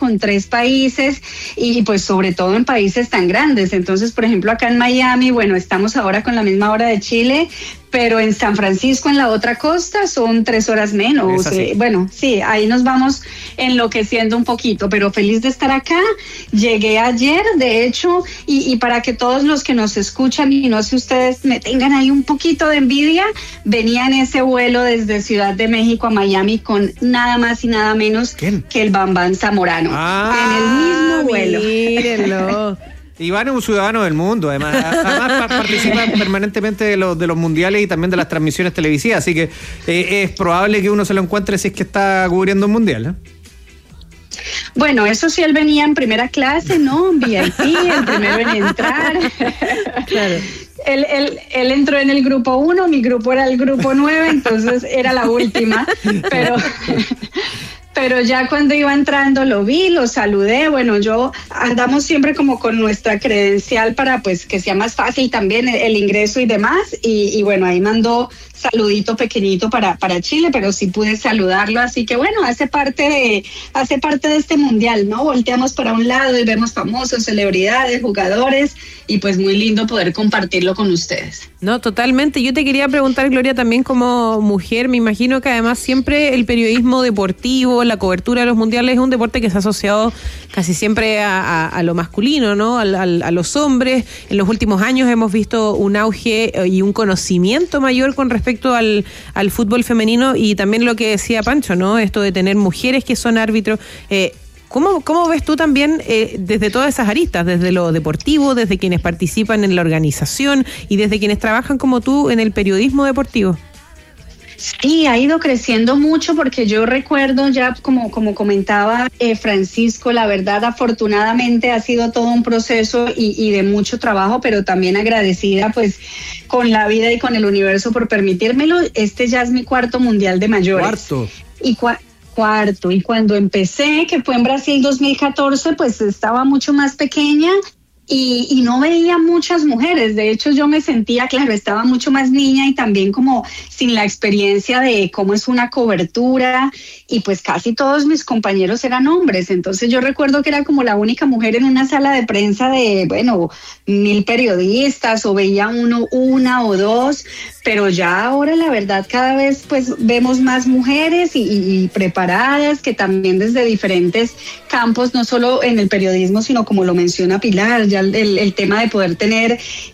con 3 países y pues sobre todo en países tan grandes. Entonces, por ejemplo, acá en Miami, bueno, estamos ahora con la misma hora de Chile, pero en San Francisco, en la otra costa, son 3 horas menos. Bueno, sí, ahí nos vamos enloqueciendo un poquito, pero feliz de estar acá. Llegué ayer, de hecho, y para que todos los que nos escuchan, y no sé ustedes me tengan ahí un poquito de envidia, venía en ese vuelo desde Ciudad de México a Miami con nada más y nada menos que el Bambán Zamorano. En el mismo vuelo. Mírenlo. Iván es un ciudadano del mundo, además participa permanentemente de los mundiales y también de las transmisiones televisivas, así que es probable que uno se lo encuentre si es que está cubriendo un mundial, ¿eh? Bueno, eso sí, él venía en primera clase, ¿no? En VIP, el primero en entrar. Claro. Él entró en el grupo 1, mi grupo era el grupo 9, entonces era la última, pero ya cuando iba entrando lo vi, lo saludé. Bueno, yo andamos siempre como con nuestra credencial para pues que sea más fácil también el ingreso y demás, y bueno, ahí mandó saludito pequeñito para Chile, pero sí pude saludarlo, así que bueno, hace parte de este mundial, ¿no? Volteamos para un lado y vemos famosos, celebridades, jugadores, y pues muy lindo poder compartirlo con ustedes. No, totalmente. Yo te quería preguntar, Gloria, también como mujer, me imagino que además siempre el periodismo deportivo, la cobertura de los mundiales es un deporte que se ha asociado casi siempre a lo masculino, ¿no? A los hombres. En los últimos años hemos visto un auge y un conocimiento mayor con respecto al fútbol femenino, y también lo que decía Pancho, ¿no? Esto de tener mujeres que son árbitros. ¿Cómo ves tú también desde todas esas aristas, desde lo deportivo, desde quienes participan en la organización y desde quienes trabajan como tú en el periodismo deportivo? Sí, ha ido creciendo mucho, porque yo recuerdo ya, como comentaba Francisco, la verdad, afortunadamente ha sido todo un proceso y de mucho trabajo, pero también agradecida pues con la vida y con el universo por permitírmelo. Este ya es mi 4º mundial de mayores. Cuarto. Y cuando empecé, que fue en Brasil 2014, pues estaba mucho más pequeña y no veía muchas mujeres. De hecho, yo me sentía, claro, estaba mucho más niña y también como sin la experiencia de cómo es una cobertura, y pues casi todos mis compañeros eran hombres. Entonces yo recuerdo que era como la única mujer en una sala de prensa de, 1000 periodistas, o veía una o dos, pero ya ahora la verdad cada vez pues vemos más mujeres y preparadas, que también desde diferentes campos, no solo en el periodismo, sino como lo menciona Pilar, ya el tema de poder tener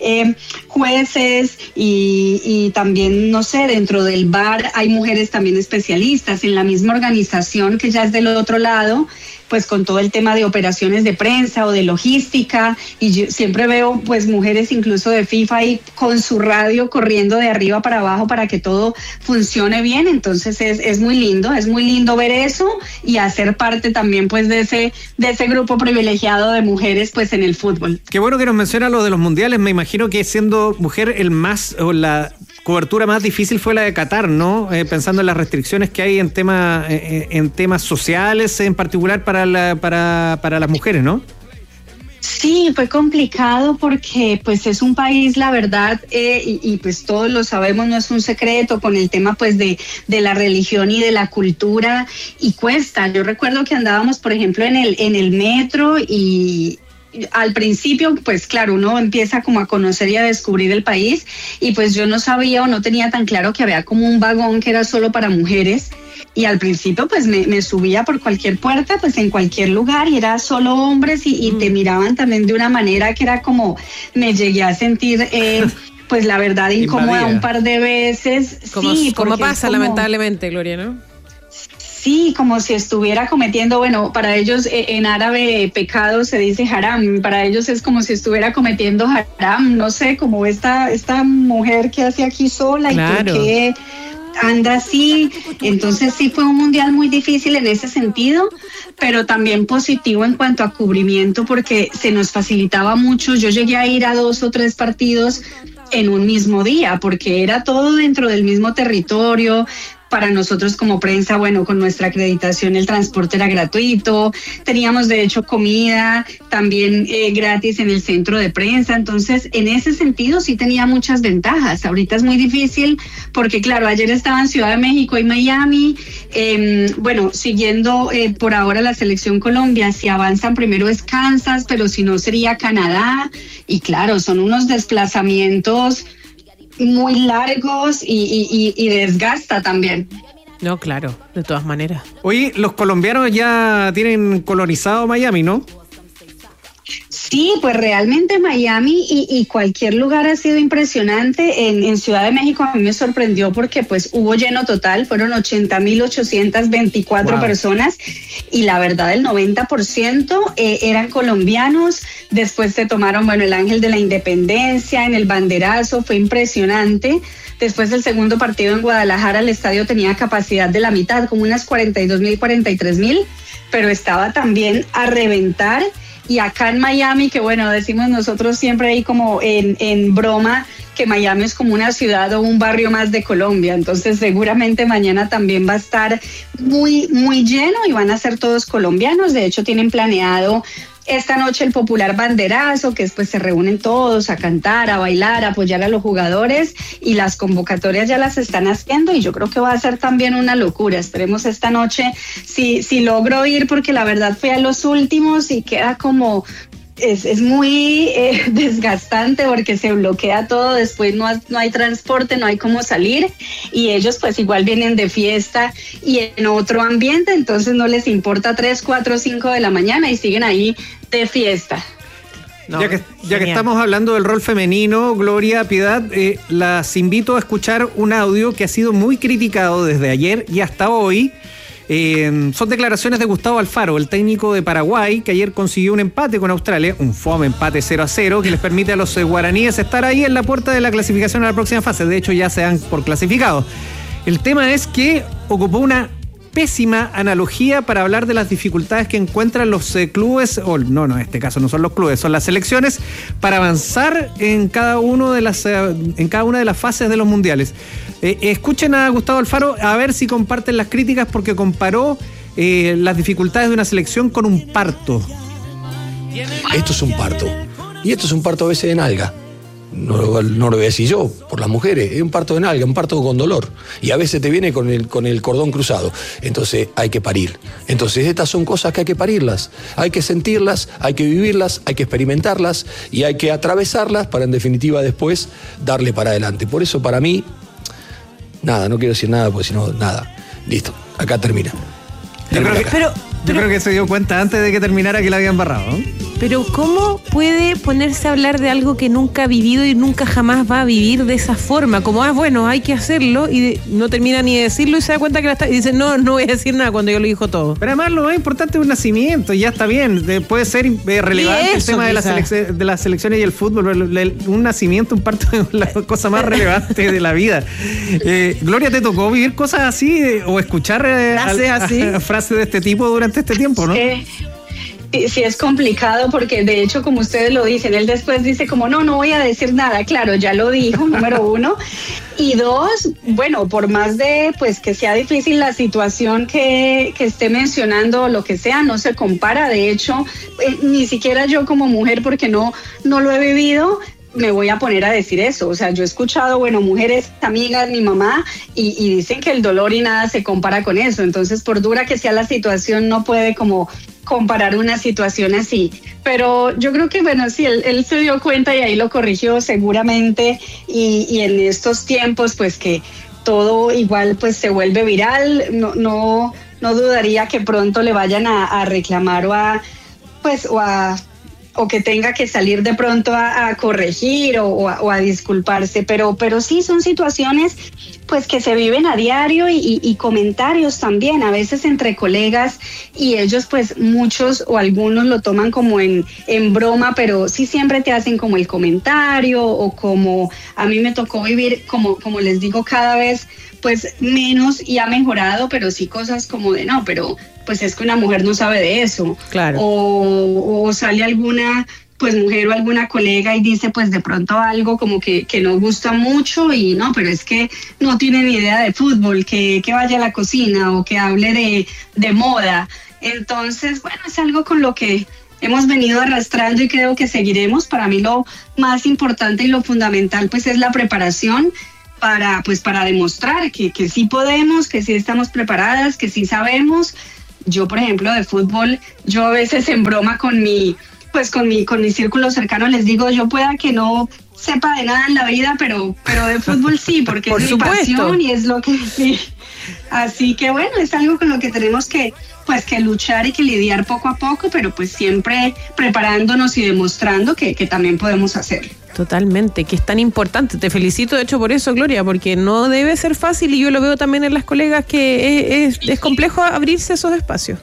jueces y también, no sé, dentro del VAR hay mujeres también especialistas en la misma organización, que ya es del otro lado, pues con todo el tema de operaciones de prensa o de logística, y yo siempre veo pues mujeres incluso de FIFA ahí con su radio corriendo de arriba para abajo para que todo funcione bien. Entonces es muy lindo ver eso y hacer parte también pues de ese grupo privilegiado de mujeres pues en el fútbol. Qué bueno que nos menciona lo de los mundiales. Me imagino que siendo mujer la cobertura más difícil fue la de Qatar, ¿no? Pensando en las restricciones que hay en temas sociales, en particular para las mujeres, ¿no? Sí, fue complicado porque pues es un país, la verdad, y pues todos lo sabemos, no es un secreto, con el tema pues de la religión y de la cultura, y cuesta. Yo recuerdo que andábamos, por ejemplo, en el metro, y al principio, pues claro, uno empieza como a conocer y a descubrir el país, y pues yo no sabía o no tenía tan claro que había como un vagón que era solo para mujeres, y al principio pues me subía por cualquier puerta, pues en cualquier lugar, y era solo hombres, y te miraban también de una manera que era como, me llegué a sentir pues la verdad incómoda un par de veces. Como pasa lamentablemente, Gloria, ¿no? Sí, como si estuviera cometiendo, para ellos en árabe pecado se dice haram, para ellos es como si estuviera cometiendo haram, no sé, como esta mujer que hace aquí sola, claro. Y por qué anda así. Entonces sí fue un mundial muy difícil en ese sentido, pero también positivo en cuanto a cubrimiento, porque se nos facilitaba mucho. Yo llegué a ir a 2 o 3 partidos en un mismo día, porque era todo dentro del mismo territorio, Para nosotros como prensa, bueno, con nuestra acreditación el transporte era gratuito, teníamos de hecho comida también gratis en el centro de prensa, entonces en ese sentido sí tenía muchas ventajas. Ahorita es muy difícil porque claro, ayer estaba en Ciudad de México y Miami, bueno, siguiendo por ahora la selección Colombia, si avanzan primero es Kansas, pero si no sería Canadá, y claro, son unos desplazamientos muy largos y desgasta también. No, claro, de todas maneras. Oye, los colombianos ya tienen colonizado Miami, ¿no? Sí, pues realmente Miami y cualquier lugar ha sido impresionante. En Ciudad de México a mí me sorprendió porque pues hubo lleno total, fueron 80,824 personas y la verdad el 90% eran colombianos. Después se tomaron, bueno, el Ángel de la Independencia en el banderazo, fue impresionante. Después del segundo partido en Guadalajara el estadio tenía capacidad de la mitad, como unas 42,000, 43,000, pero estaba también a reventar. Y acá en Miami, que bueno, decimos nosotros siempre ahí como en broma, que Miami es como una ciudad o un barrio más de Colombia, entonces seguramente mañana también va a estar muy, muy lleno y van a ser todos colombianos. De hecho tienen planeado esta noche el popular banderazo, que después se reúnen todos a cantar, a bailar, a apoyar a los jugadores, y las convocatorias ya las están haciendo y yo creo que va a ser también una locura. Esperemos esta noche si logro ir, porque la verdad fui a los últimos y queda como... Es muy desgastante porque se bloquea todo, después no hay transporte, no hay cómo salir y ellos pues igual vienen de fiesta y en otro ambiente, entonces no les importa 3, 4, 5 de la mañana y siguen ahí de fiesta. No, ya que estamos hablando del rol femenino, Gloria, Piedad, las invito a escuchar un audio que ha sido muy criticado desde ayer y hasta hoy. Son declaraciones de Gustavo Alfaro, el técnico de Paraguay, que ayer consiguió un empate con Australia, un fome empate 0-0, que les permite a los guaraníes estar ahí en la puerta de la clasificación a la próxima fase. De hecho, ya se dan por clasificados. El tema es que ocupó una pésima analogía para hablar de las dificultades que encuentran los clubes, o no, en este caso no son los clubes, son las selecciones, para avanzar en cada una de las fases de los mundiales. Escuchen a Gustavo Alfaro a ver si comparten las críticas, porque comparó las dificultades de una selección con un parto. Esto es un parto, y esto es un parto a veces en alga. No lo voy a decir yo, por las mujeres, es un parto de nalga, un parto con dolor, y a veces te viene con el cordón cruzado, entonces hay que parir. Entonces estas son cosas que hay que parirlas, hay que sentirlas, hay que vivirlas, hay que experimentarlas y hay que atravesarlas para en definitiva después darle para adelante. Por eso para mí, nada, no quiero decir nada porque si no, nada, listo, acá termina. Yo creo que se dio cuenta antes de que terminara que la habían barrado, ¿no? Pero ¿cómo puede ponerse a hablar de algo que nunca ha vivido y nunca jamás va a vivir de esa forma? Como, bueno, hay que hacerlo, y no termina ni de decirlo y se da cuenta que y dice, no voy a decir nada cuando yo lo dijo todo. Pero además lo más importante es un nacimiento, y ya está bien, puede ser relevante el tema de las selecciones y el fútbol, un nacimiento, un parto es la cosa más relevante de la vida. Gloria, ¿te tocó vivir cosas así o escuchar frases de este tipo durante este tiempo, no? Sí, es complicado porque de hecho, como ustedes lo dicen, él después dice como no voy a decir nada. Claro, ya lo dijo, número 1. Y 2, bueno, por más de pues que sea difícil la situación que esté mencionando o lo que sea, no se compara. De hecho, ni siquiera yo como mujer, porque no lo he vivido, me voy a poner a decir eso. O sea, yo he escuchado, bueno, mujeres, amigas, mi mamá, y dicen que el dolor y nada se compara con eso. Entonces, por dura que sea la situación, no puede como comparar una situación así. Pero yo creo que, bueno, sí, él se dio cuenta y ahí lo corrigió seguramente. Y en estos tiempos, pues que todo igual pues se vuelve viral, no dudaría que pronto le vayan a reclamar o que tenga que salir de pronto a corregir o a disculparse, pero sí son situaciones pues que se viven a diario y comentarios también, a veces entre colegas, y ellos pues muchos o algunos lo toman como en broma, pero sí siempre te hacen como el comentario, o como a mí me tocó vivir, como les digo, cada vez pues menos, y ha mejorado, pero sí cosas como de no, pero pues es que una mujer no sabe de eso. Claro. O sale alguna pues mujer o alguna colega y dice pues de pronto algo como que no gusta mucho y no, pero es que no tiene ni idea de fútbol, que vaya a la cocina o que hable de moda. Entonces, bueno, es algo con lo que hemos venido arrastrando y creo que seguiremos. Para mí lo más importante y lo fundamental pues es la preparación para demostrar que sí podemos, que sí estamos preparadas, que sí sabemos. Yo, por ejemplo, de fútbol, yo a veces en broma con mi círculo cercano les digo, yo pueda que no sepa de nada en la vida, pero de fútbol sí, porque por es supuesto. mi pasión y es lo que sí. Así que bueno, es algo con lo que tenemos que luchar y que lidiar poco a poco, pero pues siempre preparándonos y demostrando que también podemos hacerlo. Totalmente, que es tan importante. Te felicito de hecho por eso, Gloria, porque no debe ser fácil y yo lo veo también en las colegas que es complejo abrirse esos espacios.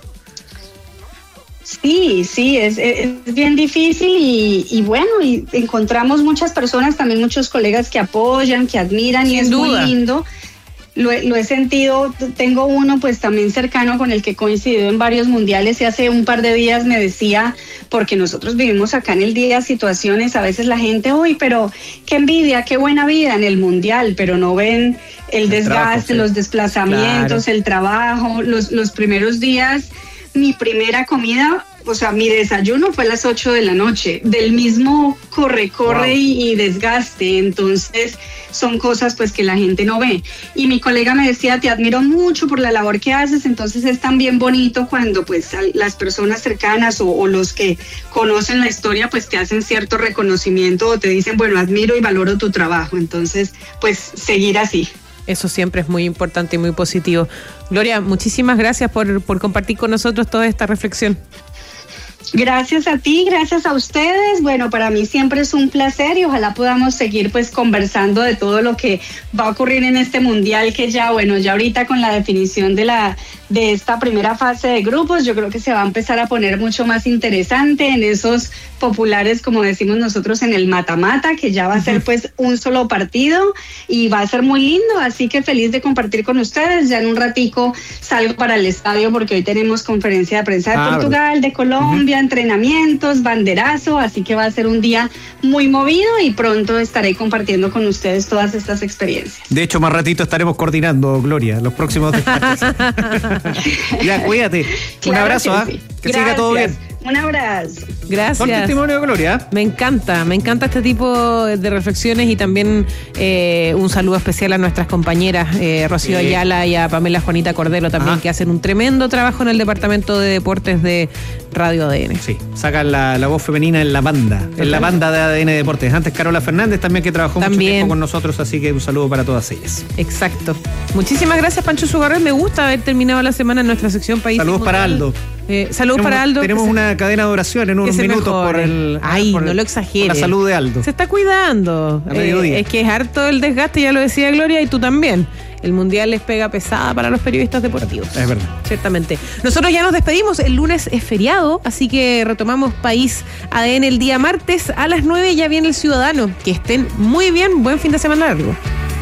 Sí, es bien difícil y bueno, y encontramos muchas personas, también muchos colegas que apoyan, que admiran y es muy lindo. Lo he sentido, tengo uno pues también cercano con el que he coincidido en varios mundiales y hace un par de días me decía, porque nosotros vivimos acá en el día situaciones, a veces la gente, uy, pero qué envidia, qué buena vida en el mundial, pero no ven el desgaste, trabajo, los desplazamientos, claro. El trabajo, los primeros días, mi primera comida, o sea, mi desayuno fue a las 8 de la noche, del mismo corre wow. y desgaste, entonces son cosas pues que la gente no ve. Y mi colega me decía, te admiro mucho por la labor que haces, entonces es también bonito cuando pues las personas cercanas o los que conocen la historia pues te hacen cierto reconocimiento o te dicen, bueno, admiro y valoro tu trabajo, entonces pues seguir así. Eso siempre es muy importante y muy positivo. Gloria, muchísimas gracias por compartir con nosotros toda esta reflexión. Gracias a ti, gracias a ustedes. Bueno, para mí siempre es un placer y ojalá podamos seguir pues conversando de todo lo que va a ocurrir en este mundial que ya ahorita con la definición de esta primera fase de grupos, yo creo que se va a empezar a poner mucho más interesante en esos populares, como decimos nosotros, en el mata-mata, que ya va a ser pues un solo partido y va a ser muy lindo, así que feliz de compartir con ustedes. Ya en un ratico salgo para el estadio porque hoy tenemos conferencia de prensa de Portugal, de Colombia, entrenamientos, banderazo, así que va a ser un día muy movido y pronto estaré compartiendo con ustedes todas estas experiencias. De hecho, más ratito estaremos coordinando, Gloria, los próximos detalles. Ya, cuídate. Claro, un abrazo, que siga todo bien. Un abrazo. Gracias. Por testimonio, Gloria. Me encanta este tipo de reflexiones y también un saludo especial a nuestras compañeras Rocío Ayala y a Pamela Juanita Cordero también, que hacen un tremendo trabajo en el Departamento de Deportes de Radio ADN. Sí, sacan la voz femenina en la banda, en la banda de ADN Deportes. Antes Carola Fernández también, que trabajó mucho tiempo con nosotros, así que un saludo para todas ellas. Exacto. Muchísimas gracias, Pancho Zugarrel. Me gusta haber terminado la semana en nuestra sección País. Saludos para Aldo. Saludos para Aldo. Tenemos una cadena de oración en unos minutos por el... Ay, no lo exageres. Por la salud de Aldo. Se está cuidando. A mediodía. Es que es harto el desgaste, ya lo decía Gloria, y tú también. El mundial les pega pesada para los periodistas deportivos. Es verdad. Ciertamente. Nosotros ya nos despedimos. El lunes es feriado, así que retomamos País ADN el día martes a las 9. Ya viene El Ciudadano. Que estén muy bien. Buen fin de semana largo.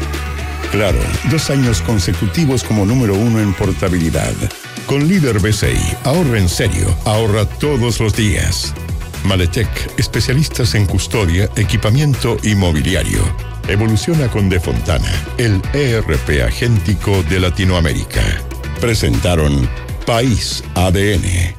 Claro, 2 años consecutivos como número 1 en portabilidad. Con Líder BCI, ahorra en serio, ahorra todos los días. Maletec, especialistas en custodia, equipamiento y mobiliario. Evoluciona con De Fontana, el ERP agéntico de Latinoamérica. Presentaron País ADN.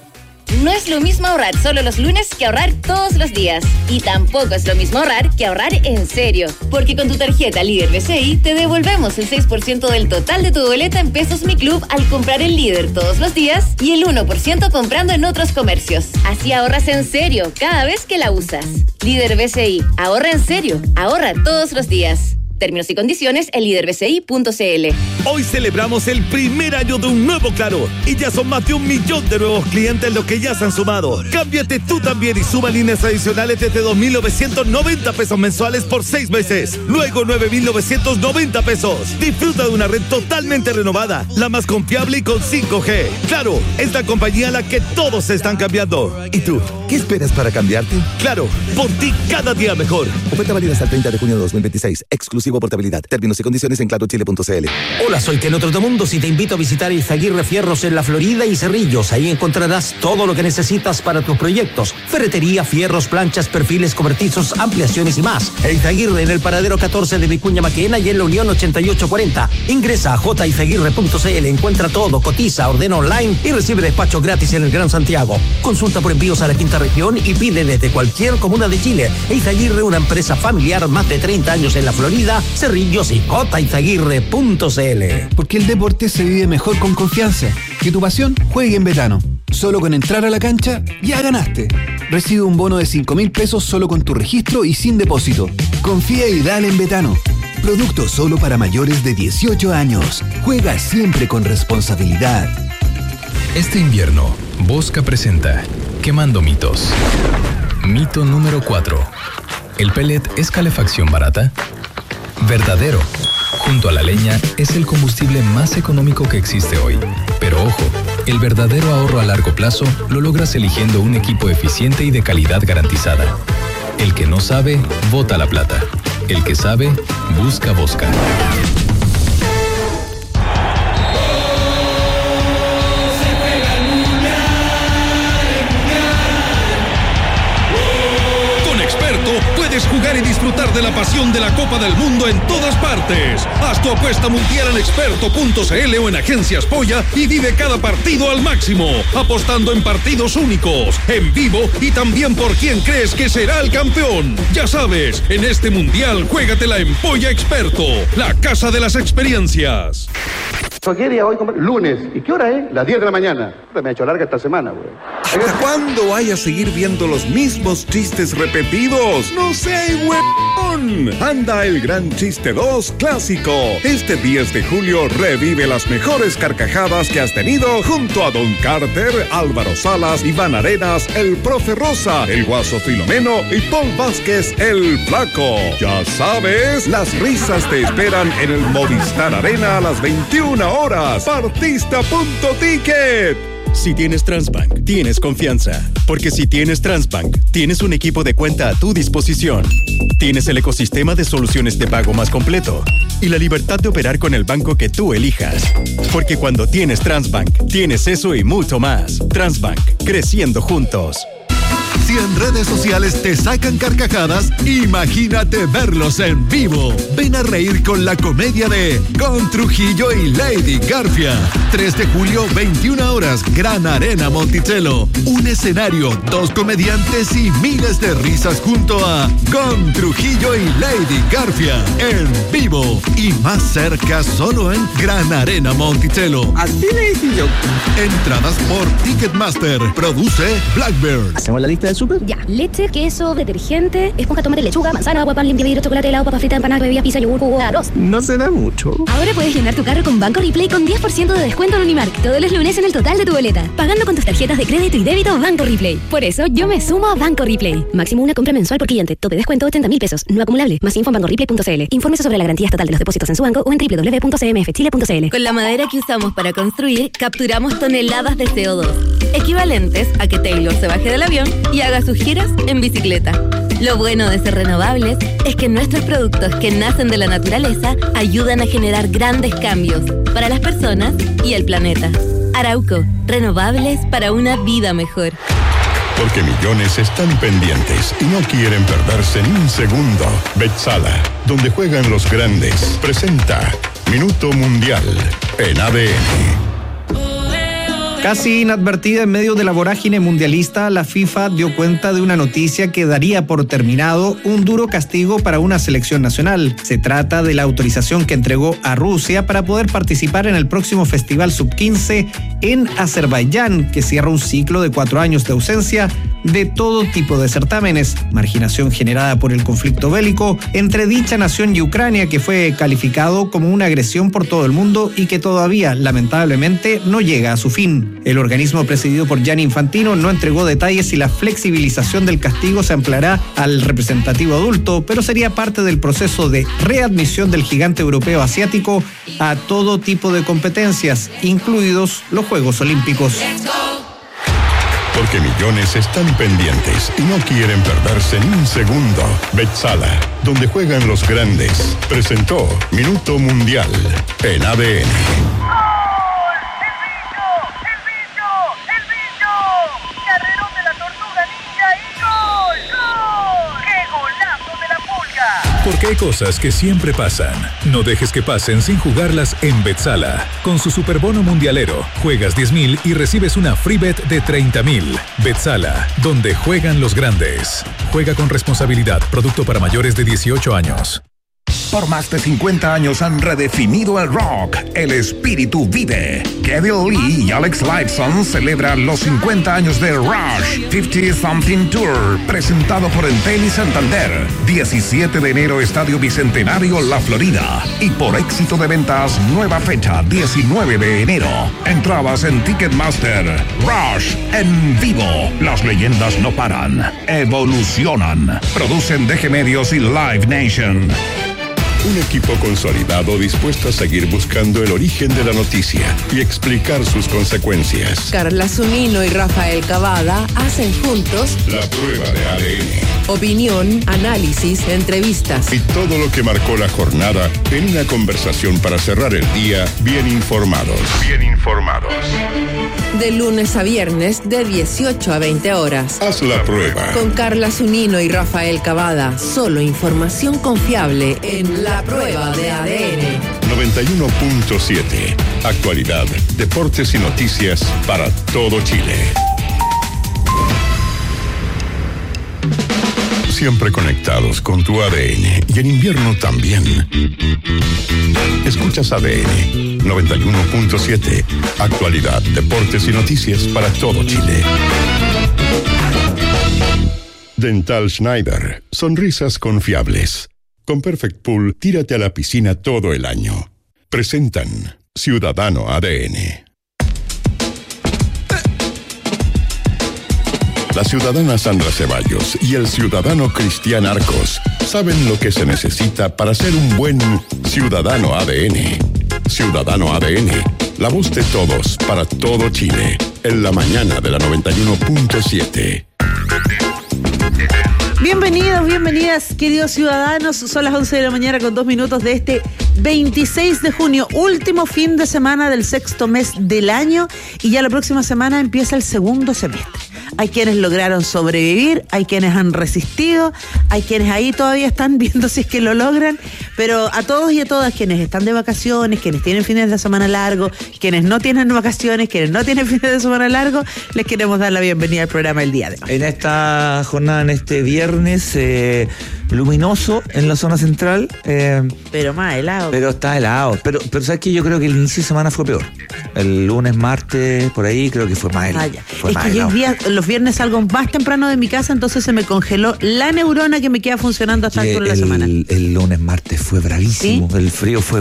No es lo mismo ahorrar solo los lunes que ahorrar todos los días. Y tampoco es lo mismo ahorrar que ahorrar en serio. Porque con tu tarjeta Líder BCI te devolvemos el 6% del total de tu boleta en Pesos Mi Club al comprar en Líder todos los días y el 1% comprando en otros comercios. Así ahorras en serio cada vez que la usas. Líder BCI, ahorra en serio, ahorra todos los días. Términos y condiciones en liderbci.cl. Hoy celebramos el primer año de un nuevo Claro y ya son más de 1 millón de nuevos clientes los que ya se han sumado. Cámbiate tú también y suma líneas adicionales desde 2.990 pesos mensuales por 6 meses. Luego 9.990 pesos. Disfruta de una red totalmente renovada, la más confiable y con 5G. Claro, es la compañía a la que todos se están cambiando. ¿Y tú? ¿Qué esperas para cambiarte? Claro, por ti cada día mejor. Oferta válida hasta el 30 de junio de 2026. Exclusivo exclusivo portabilidad. Términos y condiciones en clarochile.cl. Hola, soy Teno Trotamundos y te invito a visitar Izaguirre Fierros en La Florida y Cerrillos. Ahí encontrarás todo lo que necesitas para tus proyectos. Ferretería, fierros, planchas, perfiles, cobertizos, ampliaciones y más. Izaguirre en el paradero 14 de Vicuña Maquena y en la Unión 8840. Ingresa a jizaguirre.cl, encuentra todo, cotiza, ordena online y recibe despacho gratis en el Gran Santiago. Consulta por envíos a la quinta región y pide desde cualquier comuna de Chile. Izaguirre, una empresa familiar, más de 30 años en la Florida, Cerrillos y jizaguirre.cl. Porque el deporte se vive mejor con confianza. Que tu pasión juegue en Betano. Solo con entrar a la cancha, ya ganaste. Recibe un bono de 5.000 pesos solo con tu registro y sin depósito. Confía y dale en Betano. Producto solo para mayores de 18 años. Juega siempre con responsabilidad. Este invierno, Bosca presenta Quemando mitos. Mito número 4. ¿El pellet es calefacción barata? Verdadero. Junto a la leña es el combustible más económico que existe hoy. Pero ojo, el verdadero ahorro a largo plazo lo logras eligiendo un equipo eficiente y de calidad garantizada. El que no sabe, bota la plata. El que sabe, busca Bosca. Puedes jugar y disfrutar de la pasión de la Copa del Mundo en todas partes. Haz tu apuesta mundial en experto.cl o en Agencias Polla y vive cada partido al máximo, apostando en partidos únicos, en vivo y también por quién crees que será el campeón. Ya sabes, en este mundial juégatela en Polla Experto, la casa de las experiencias. ¿Qué día hoy? Lunes. ¿Y qué hora es? Las 10 de la mañana. Me ha hecho larga esta semana, güey. ¿Hasta cuándo vaya a seguir viendo los mismos chistes repetidos? ¡No sé, huevón! Anda el Gran Chiste 2 Clásico. Este 10 de julio revive las mejores carcajadas que has tenido junto a Don Carter, Álvaro Salas, Iván Arenas, el Profe Rosa, el Guaso Filomeno y Paul Vázquez, el Flaco. Ya sabes, las risas te esperan en el Movistar Arena a las 21 horas. Partista.ticket. Si tienes Transbank, tienes confianza. Porque si tienes Transbank, tienes un equipo de cuenta a tu disposición. Tienes el ecosistema de soluciones de pago más completo y la libertad de operar con el banco que tú elijas. Porque cuando tienes Transbank, tienes eso y mucho más. Transbank, creciendo juntos. Si en redes sociales te sacan carcajadas, imagínate verlos en vivo. Ven a reír con la comedia de Con Trujillo y Lady Garfia. 3 de julio, 21 horas, Gran Arena Monticello. Un escenario, 2 comediantes y miles de risas junto a Con Trujillo y Lady Garfia. En vivo y más cerca solo en Gran Arena Monticello. Así le dije yo. Entradas por Ticketmaster. Produce Blackbird. ¿Hacemos la lista del súper? Ya. Leche, queso, detergente, esponja, tomate, lechuga, manzana, agua, pan, limpia, vidrio, chocolate, helado, papa frita, empanada, bebida, pizza, yogur, jugo, arroz. No se da mucho. Ahora puedes llenar tu carro con Banco Replay con 10% de descuento en Unimark todos los lunes en el total de tu boleta. Pagando con tus tarjetas de crédito y débito Banco Replay. Por eso yo me sumo a Banco Replay. Máximo una compra mensual por cliente. Tope descuento 80.000 pesos. No acumulable. Más info en bancoreplay.cl. Infórmese sobre la garantía estatal de los depósitos en su banco o en www.cmfchile.cl. Con la madera que usamos para construir, capturamos toneladas de CO2, equivalentes a que Taylor se baje del avión y haga sus giras en bicicleta. Lo bueno de ser renovables es que nuestros productos que nacen de la naturaleza ayudan a generar grandes cambios para las personas y el planeta. Arauco, renovables para una vida mejor. Porque millones están pendientes y no quieren perderse ni un segundo. Betsala, donde juegan los grandes, presenta Minuto Mundial en ADN. Casi inadvertida en medio de la vorágine mundialista, la FIFA dio cuenta de una noticia que daría por terminado un duro castigo para una selección nacional. Se trata de la autorización que entregó a Rusia para poder participar en el próximo Festival Sub-15 en Azerbaiyán, que cierra un ciclo de 4 años de ausencia de todo tipo de certámenes, marginación generada por el conflicto bélico entre dicha nación y Ucrania, que fue calificado como una agresión por todo el mundo y que todavía, lamentablemente, no llega a su fin. El organismo presidido por Gianni Infantino no entregó detalles si la flexibilización del castigo se ampliará al representativo adulto, pero sería parte del proceso de readmisión del gigante europeo asiático a todo tipo de competencias, incluidos los Juegos Olímpicos. Porque millones están pendientes y no quieren perderse ni un segundo. Betsala, donde juegan los grandes, presentó Minuto Mundial en ADN. Porque hay cosas que siempre pasan. No dejes que pasen sin jugarlas en Betsala. Con su superbono mundialero, juegas 10,000 y recibes una free bet de 30,000. Betsala, donde juegan los grandes. Juega con responsabilidad. Producto para mayores de 18 años. Por más de 50 años han redefinido el rock. El espíritu vive. Kevin Lee y Alex Lifeson celebran los 50 años de Rush 50 Something Tour, presentado por Entel y Santander. 17 de enero, Estadio Bicentenario, La Florida. Y por éxito de ventas, nueva fecha, 19 de enero. Entradas en Ticketmaster. Rush en vivo. Las leyendas no paran, evolucionan. Producen DG Medios y Live Nation. Un equipo consolidado dispuesto a seguir buscando el origen de la noticia y explicar sus consecuencias. Carla Zunino y Rafael Cavada hacen juntos La Prueba de ADN. Opinión, análisis, entrevistas Y todo lo que marcó la jornada en una conversación para cerrar el día bien informados. Bien informados. de lunes a viernes de 18 a 20 horas. Haz la prueba. Con Carla Zunino y Rafael Cavada. Solo información confiable en La Prueba de ADN. 91.7. Actualidad, deportes y noticias para todo Chile. Siempre conectados con tu ADN y en invierno también. Escuchas ADN 91.7. Actualidad, deportes y noticias para todo Chile. Dental Schneider. Sonrisas confiables. Con Perfect Pool, tírate a la piscina todo el año. Presentan Ciudadano ADN. La ciudadana Sandra Ceballos y el ciudadano Cristian Arcos saben lo que se necesita para ser un buen ciudadano ADN. Ciudadano ADN, la voz de todos para todo Chile, en la mañana de la 91.7. Bienvenidos, bienvenidas, queridos ciudadanos. Son las 11 de la mañana con 2 minutos de este 26 de junio, último fin de semana del sexto mes del año, y ya la próxima semana empieza el segundo semestre. Hay quienes lograron sobrevivir, hay quienes han resistido, hay quienes ahí todavía están viendo si es que lo logran, pero a todos y a todas quienes están de vacaciones, quienes tienen fines de semana largos, quienes no tienen vacaciones, quienes no tienen fines de semana largos, les queremos dar la bienvenida al programa el día de hoy. En esta jornada, en este viernes luminoso en la zona central. Pero más helado. Pero está helado. Pero ¿sabes qué? Yo creo que el inicio de semana fue peor. El lunes, martes, por ahí, creo que fue más helado. Es que yo los viernes salgo más temprano de mi casa, entonces se me congeló la neurona que me queda funcionando hasta el la semana. El lunes, martes fue bravísimo. ¿Sí? El frío fue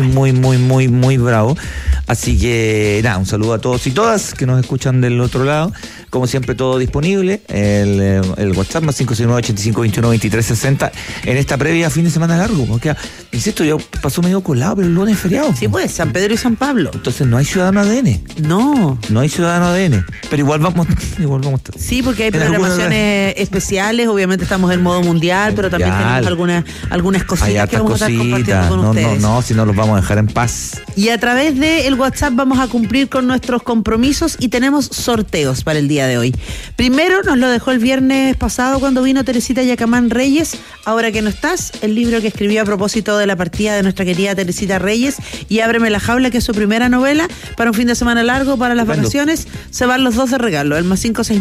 muy bravo. Así que, nada, un saludo a todos y todas que nos escuchan del otro lado. Como siempre, todo disponible. El WhatsApp más 569-8521-2360 en esta previa fin de semana largo. Porque, insisto, yo pasó medio colado, pero el lunes es feriado. Sí, pues, San Pedro y San Pablo. Entonces no hay ciudadano ADN. No hay ciudadano ADN. Pero igual vamos a estar. Sí, porque hay programaciones especiales. Obviamente estamos en modo mundial, pero también tenemos algunas cositas que vamos a estar compartiendo con ustedes. No, si no los vamos a dejar en paz. Y a través del WhatsApp vamos a cumplir con nuestros compromisos y tenemos sorteos para el día de hoy. Primero nos lo dejó el viernes pasado cuando vino Teresita Yacamán Reyes. Ahora que no estás, el libro que escribió a propósito de la partida de nuestra querida Teresita Reyes, y Ábreme la jaula, que es su primera novela para un fin de semana largo, para las vacaciones. Se van los dos de regalo. El más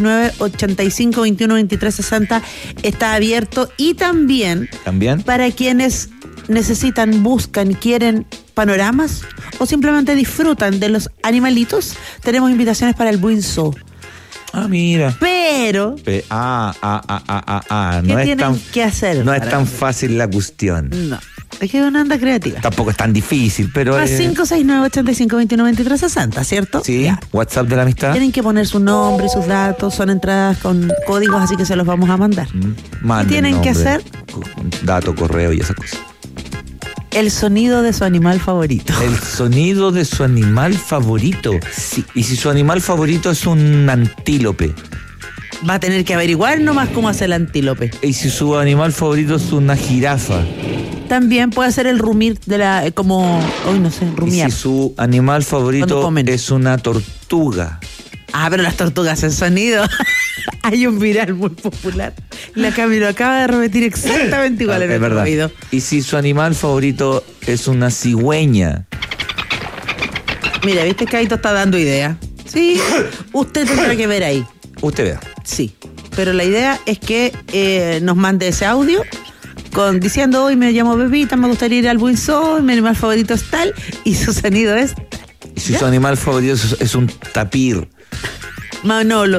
569-8521-2360 está abierto. Y también para quienes necesitan, buscan, quieren panoramas o simplemente disfrutan de los animalitos, tenemos invitaciones para el Buin Zoo. Ah, mira. Pero ¿qué no tienen que hacer? No es tan fácil la cuestión. No, es que es una anda creativa. Tampoco es tan difícil, pero más 569-8521-2360, ¿cierto? Sí, ya. WhatsApp de la amistad. Tienen que poner su nombre y sus datos, son entradas con códigos, así que se los vamos a mandar. ¿Qué tienen que hacer? Dato, correo y esas cosas. El sonido de su animal favorito. El sonido de su animal favorito. Sí. Y si su animal favorito es un antílope, Va a tener que averiguar nomás cómo hace el antílope. Y si su animal favorito es una jirafa. También puede ser el rumir de la, como, hoy no sé, rumiar. Y si su animal favorito es una tortuga. Ah, pero las tortugas hacen sonido. Hay un viral muy popular. La Cami lo acaba de repetir exactamente igual en el oído. Y si su animal favorito es una cigüeña. Mira, viste que Aito está dando idea. Sí, usted tendrá que ver ahí. Usted vea. Sí, pero la idea es que nos mande ese audio diciendo, hoy me llamo Pepita, me gustaría ir al Buin Zoo, mi animal favorito es tal, y su sonido es... Y si su animal favorito es un tapir. Manolo.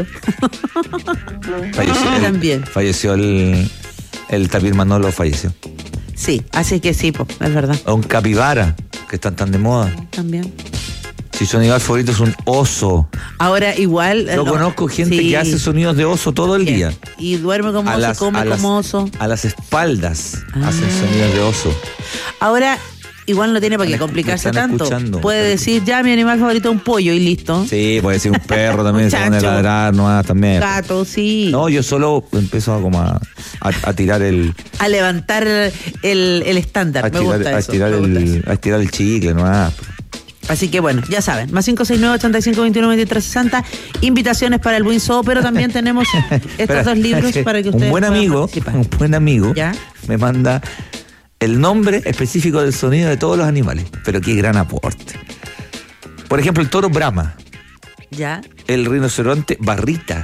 Falleció el tapir Manolo, falleció. Sí, así que sí, es verdad. O un capibara, que están tan de moda. También. Si su animal favorito es un oso. Ahora igual... Yo conozco gente que hace sonidos de oso todo el día. Y duerme como oso, come como oso. A las espaldas hacen sonidos de oso. Ahora... Igual no tiene para qué complicarse tanto. Puede decir, ya mi animal favorito es un pollo y listo. Sí, puede decir un perro también, se pone a ladrar, no, también. Gato, sí. No, yo solo empiezo como a tirar el... A levantar el estándar, me gusta eso. A estirar el chicle, no. Así que bueno, ya saben, más 569-8521-2360, invitaciones para el Buin Zoo, pero también tenemos estos dos libros para que ustedes un buen amigo ¿ya? Me manda el nombre específico del sonido de todos los animales, pero qué gran aporte. Por ejemplo, el toro brama. ¿Ya? El rinoceronte barrita.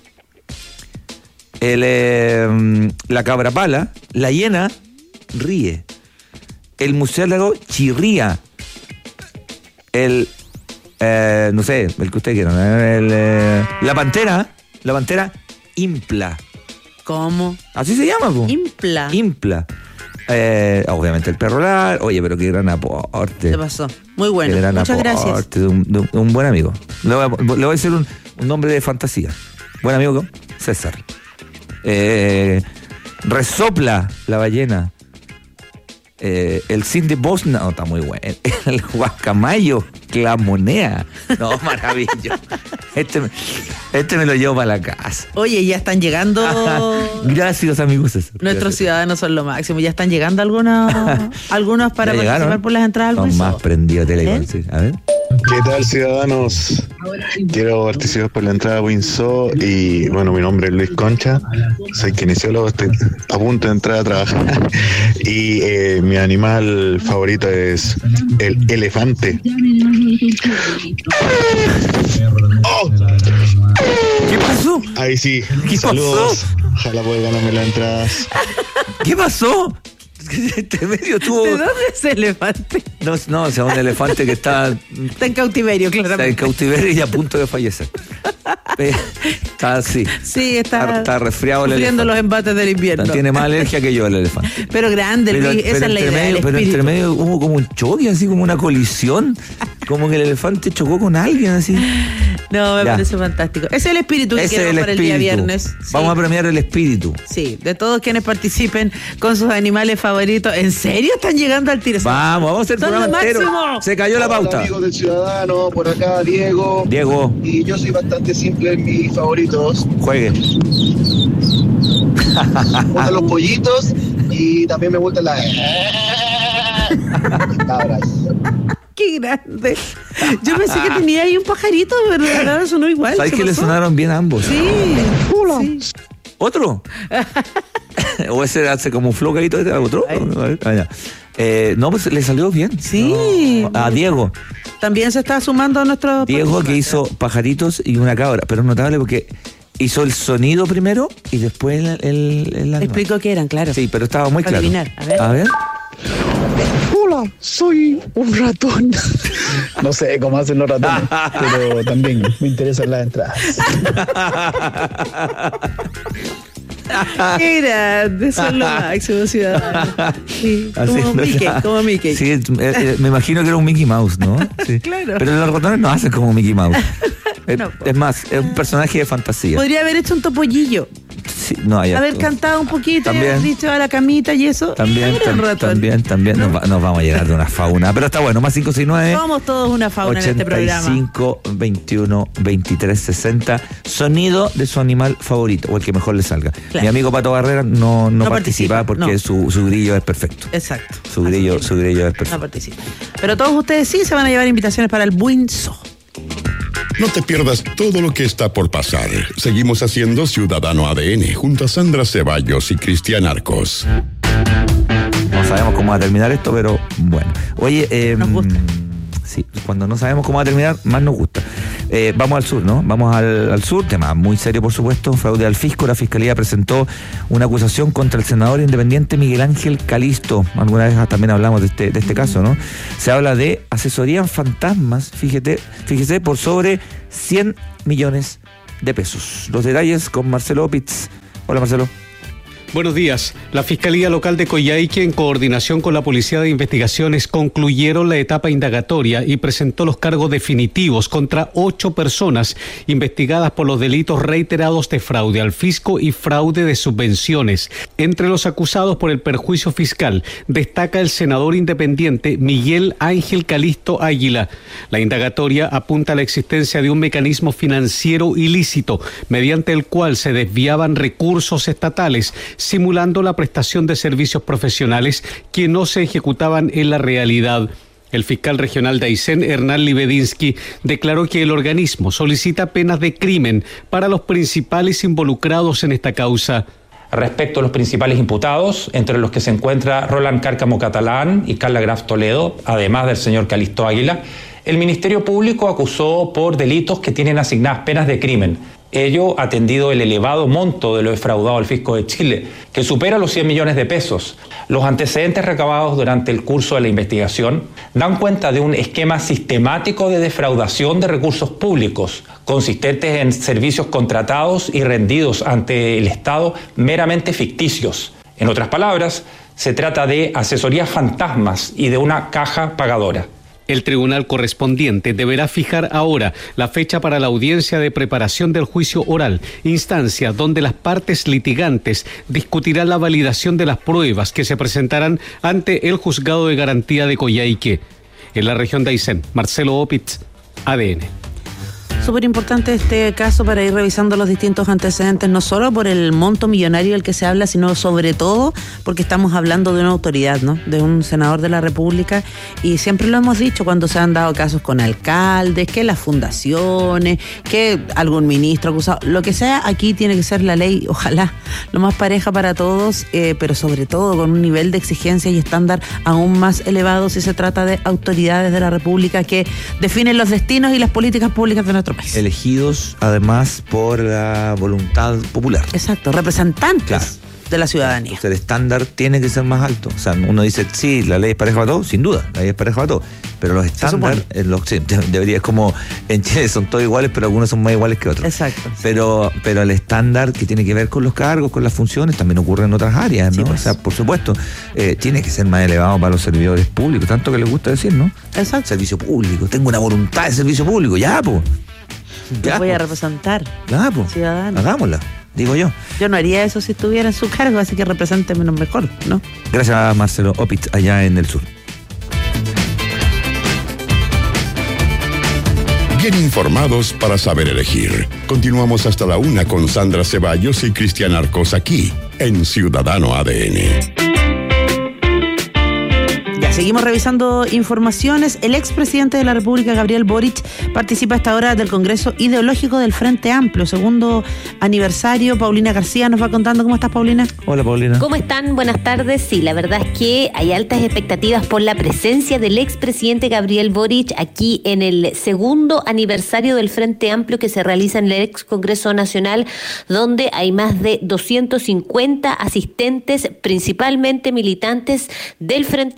La cabra pala, la hiena ríe. El murciélago chirría. No sé, el que usted quiera. La pantera impla. ¿Cómo? Así se llama, po. Impla. Obviamente el perro lar. Oye, pero qué gran aporte. ¿Qué pasó? Muy bueno. Muchas gracias. De un buen amigo. Le voy a decir un nombre de fantasía. Buen amigo, César. Resopla la ballena. El Cindy Boss, no, está muy bueno. El guacamayo, clamonea. No, maravilloso. Este me lo llevo para la casa. Oye, ya están llegando. Gracias, amigos. Nuestros ciudadanos son lo máximo. Ya están llegando algunos para participar por las entradas al Son más prendidos de sí. A ver. ¿Qué tal, ciudadanos? Quiero participar por la entrada a Buin Zoo y, bueno, mi nombre es Luis Concha, soy kinesiólogo, estoy a punto de entrar a trabajar y mi animal favorito es el elefante. ¡Oh! ¿Qué pasó? Ahí sí, saludos. Ojalá pueda ganarme las entradas. ¿Qué pasó? Este medio tuvo... ¿De dónde es el elefante? No, o sea, un elefante que está en cautiverio, claramente. Está en cautiverio y a punto de fallecer. Está así. Sí, está resfriado el elefante. Los embates del invierno. Tiene más alergia que yo el elefante. Pero grande, esa es la idea. Pero entre medio hubo como un choque, así como una colisión. Como que el elefante chocó con alguien, así. No, me parece fantástico. Ese es el espíritu que queremos para el día viernes. Sí. Vamos a premiar el espíritu. Sí, de todos quienes participen con sus animales favoritos. ¿En serio están llegando al tiro? Vamos a hacer el programa entero. Se cayó la pauta. Hola, amigos del Ciudadano, por acá Diego. Y yo soy bastante simple en mis favoritos. Juegue. Me gustan los pollitos y también me gustan las cabras. Qué grande. Yo pensé que tenía ahí un pajarito, pero de verdad sonó igual. ¿Sabes que le sonaron bien a ambos? Sí. Sí. ¿Otro? ¿O ese hace como un flocadito de otro? No, pues le salió bien. Sí. No. A Diego. También se está sumando a nuestro... Diego, que hizo pajaritos y una cabra, pero es notable porque hizo el sonido primero y después el explicó qué eran, claro. Sí, pero estaba muy claro. Adivinar. A ver. Hola, soy un ratón. No sé cómo hacen los ratones, pero también me interesan las entradas. Qué grande, son los máximos ciudadanos. Sí, como Mickey. Sí, me imagino que era un Mickey Mouse, ¿no? Sí. Claro. Pero los ratones no hacen como Mickey Mouse. No, es más, es un personaje de fantasía. Podría haber hecho un topollillo. Sí, no, haber cantado un poquito, haber dicho a la camita y eso. También. ¿No? Nos vamos a llegar de una fauna. Pero está bueno, más 569. Somos todos una fauna 85, en este programa. 85, 21, 23, 60. Sonido de su animal favorito, o el que mejor le salga. Claro. Mi amigo Pato Barrera no participa porque su grillo es perfecto. Exacto. Su grillo es perfecto. No participa. Pero todos ustedes sí se van a llevar invitaciones para el Buen Zoo. No te pierdas todo lo que está por pasar. Seguimos haciendo Ciudadano ADN junto a Sandra Ceballos y Cristian Arcos. No sabemos cómo va a terminar esto, pero bueno. Oye, nos gusta. Sí, cuando no sabemos cómo va a terminar, más nos gusta. Vamos al sur, ¿no? Vamos al sur, tema muy serio, por supuesto, fraude al fisco. La Fiscalía presentó una acusación contra el senador independiente Miguel Ángel Calisto. Alguna vez también hablamos de este caso, ¿no? Se habla de asesoría en fantasmas, fíjese, por sobre 100 millones de pesos. Los detalles con Marcelo Opitz. Hola, Marcelo. Buenos días. La Fiscalía Local de Coyhaique, en coordinación con la Policía de Investigaciones, concluyeron la etapa indagatoria y presentó los cargos definitivos contra 8 personas investigadas por los delitos reiterados de fraude al fisco y fraude de subvenciones. Entre los acusados por el perjuicio fiscal destaca el senador independiente Miguel Ángel Calisto Águila. La indagatoria apunta a la existencia de un mecanismo financiero ilícito mediante el cual se desviaban recursos estatales, simulando la prestación de servicios profesionales que no se ejecutaban en la realidad. El fiscal regional de Aysén, Hernán Libedinsky, declaró que el organismo solicita penas de crimen para los principales involucrados en esta causa. Respecto a los principales imputados, entre los que se encuentra Roland Cárcamo Catalán y Carla Graf Toledo, además del señor Calisto Águila, el Ministerio Público acusó por delitos que tienen asignadas penas de crimen. Ello atendido el elevado monto de lo defraudado al fisco de Chile, que supera los 100 millones de pesos. Los antecedentes recabados durante el curso de la investigación dan cuenta de un esquema sistemático de defraudación de recursos públicos, consistentes en servicios contratados y rendidos ante el Estado meramente ficticios. En otras palabras, se trata de asesorías fantasmas y de una caja pagadora. El tribunal correspondiente deberá fijar ahora la fecha para la audiencia de preparación del juicio oral, instancia donde las partes litigantes discutirán la validación de las pruebas que se presentarán ante el Juzgado de Garantía de Coyhaique. En la región de Aysén, Marcelo Opitz, ADN. Súper importante este caso para ir revisando los distintos antecedentes, no solo por el monto millonario del que se habla, sino sobre todo porque estamos hablando de una autoridad, ¿no? De un senador de la República, y siempre lo hemos dicho cuando se han dado casos con alcaldes, que las fundaciones, que algún ministro acusado, lo que sea, aquí tiene que ser la ley, ojalá, lo más pareja para todos, pero sobre todo con un nivel de exigencia y estándar aún más elevado si se trata de autoridades de la República que definen los destinos y las políticas públicas de nuestro país. Elegidos además por la voluntad popular. Exacto, representantes de la ciudadanía. Entonces, el estándar tiene que ser más alto. O sea, uno dice, sí, la ley es pareja para todos, sin duda, la ley es pareja para todos. Pero los estándares, debería, es como en Chile son todos iguales, pero algunos son más iguales que otros. Exacto. Pero el estándar que tiene que ver con los cargos, con las funciones, también ocurre en otras áreas, ¿no? Sí, pues. O sea, por supuesto, tiene que ser más elevado para los servidores públicos, tanto que les gusta decir, ¿no? Exacto. Servicio público, tengo una voluntad de servicio público, ya, pues. Yo voy a representar ciudadanos. Hagámosla, digo yo. Yo no haría eso si estuviera en su cargo, así que represénteme mejor, ¿no? Gracias a Marcelo Opitz, allá en el sur. Bien informados para saber elegir. Continuamos hasta la 1 con Sandra Ceballos y Cristian Arcos aquí, en Ciudadano ADN. Seguimos revisando informaciones. El expresidente de la República, Gabriel Boric, participa a esta hora del Congreso Ideológico del Frente Amplio, segundo aniversario. Paulina García nos va contando. ¿Cómo estás, Paulina? Hola, Paulina. ¿Cómo están? Buenas tardes. Sí, la verdad es que hay altas expectativas por la presencia del expresidente Gabriel Boric aquí en el segundo aniversario del Frente Amplio que se realiza en el ex Congreso Nacional, donde hay más de 250 asistentes, principalmente militantes del Frente Amplio,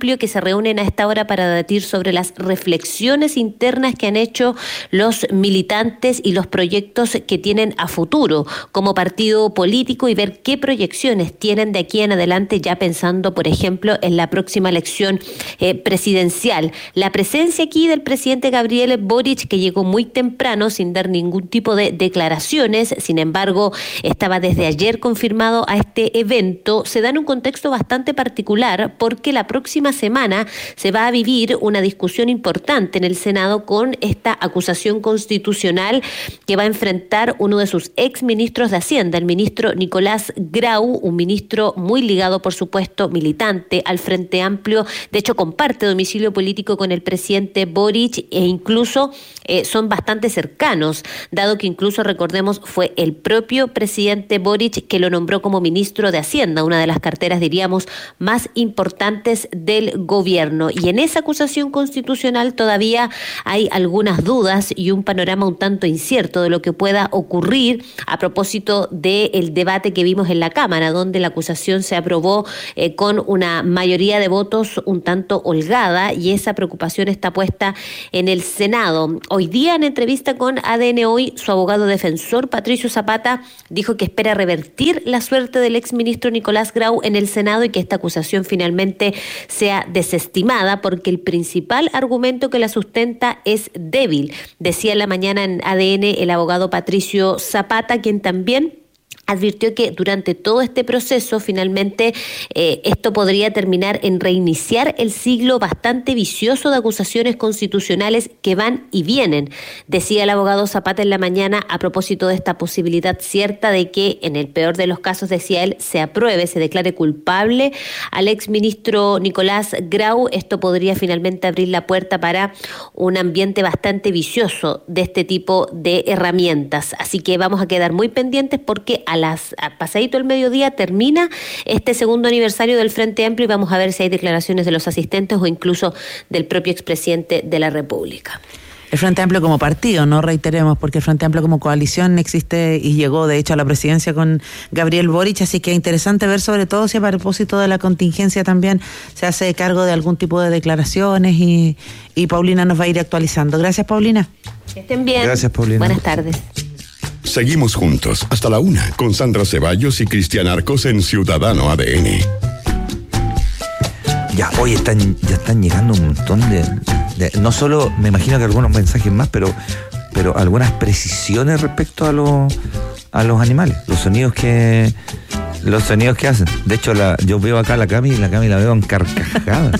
Amplio, que se reúnen a esta hora para debatir sobre las reflexiones internas que han hecho los militantes y los proyectos que tienen a futuro como partido político y ver qué proyecciones tienen de aquí en adelante, ya pensando, por ejemplo, en la próxima elección presidencial. La presencia aquí del presidente Gabriel Boric, que llegó muy temprano sin dar ningún tipo de declaraciones, sin embargo, estaba desde ayer confirmado a este evento, se da en un contexto bastante particular porque la próxima semana se va a vivir una discusión importante en el Senado con esta acusación constitucional que va a enfrentar uno de sus exministros de Hacienda, el ministro Nicolás Grau, un ministro muy ligado, por supuesto, militante al Frente Amplio. De hecho, comparte domicilio político con el presidente Boric e incluso son bastante cercanos, dado que incluso, recordemos, fue el propio presidente Boric que lo nombró como ministro de Hacienda, una de las carteras, diríamos, más importantes del gobierno. Y en esa acusación constitucional todavía hay algunas dudas y un panorama un tanto incierto de lo que pueda ocurrir a propósito del debate que vimos en la Cámara, donde la acusación se aprobó con una mayoría de votos un tanto holgada, y esa preocupación está puesta en el Senado. Hoy día, en entrevista con ADN Hoy, su abogado defensor, Patricio Zapata, dijo que espera revertir la suerte del exministro Nicolás Grau en el Senado y que esta acusación finalmente sea desestimada porque el principal argumento que la sustenta es débil. Decía en la mañana en ADN el abogado Patricio Zapata, quien también advirtió que durante todo este proceso finalmente esto podría terminar en reiniciar el ciclo bastante vicioso de acusaciones constitucionales que van y vienen. Decía el abogado Zapata en la mañana a propósito de esta posibilidad cierta de que en el peor de los casos, decía él, se apruebe, se declare culpable al exministro Nicolás Grau. Esto podría finalmente abrir la puerta para un ambiente bastante vicioso de este tipo de herramientas. Así que vamos a quedar muy pendientes porque a pasadito el mediodía termina este segundo aniversario del Frente Amplio y vamos a ver si hay declaraciones de los asistentes o incluso del propio expresidente de la República. El Frente Amplio como partido, no reiteremos, porque el Frente Amplio como coalición existe y llegó de hecho a la presidencia con Gabriel Boric, así que es interesante ver sobre todo si a propósito de la contingencia también se hace cargo de algún tipo de declaraciones y Paulina nos va a ir actualizando. Gracias, Paulina. Que estén bien. Gracias, Paulina. Buenas tardes. Seguimos juntos hasta la 1 con Sandra Ceballos y Cristian Arcos en Ciudadano ADN. Ya, hoy ya están llegando un montón de no solo, me imagino que algunos mensajes más, pero algunas precisiones respecto a los animales, los sonidos que hacen. De hecho, yo veo acá a la Cami y la veo en carcajadas.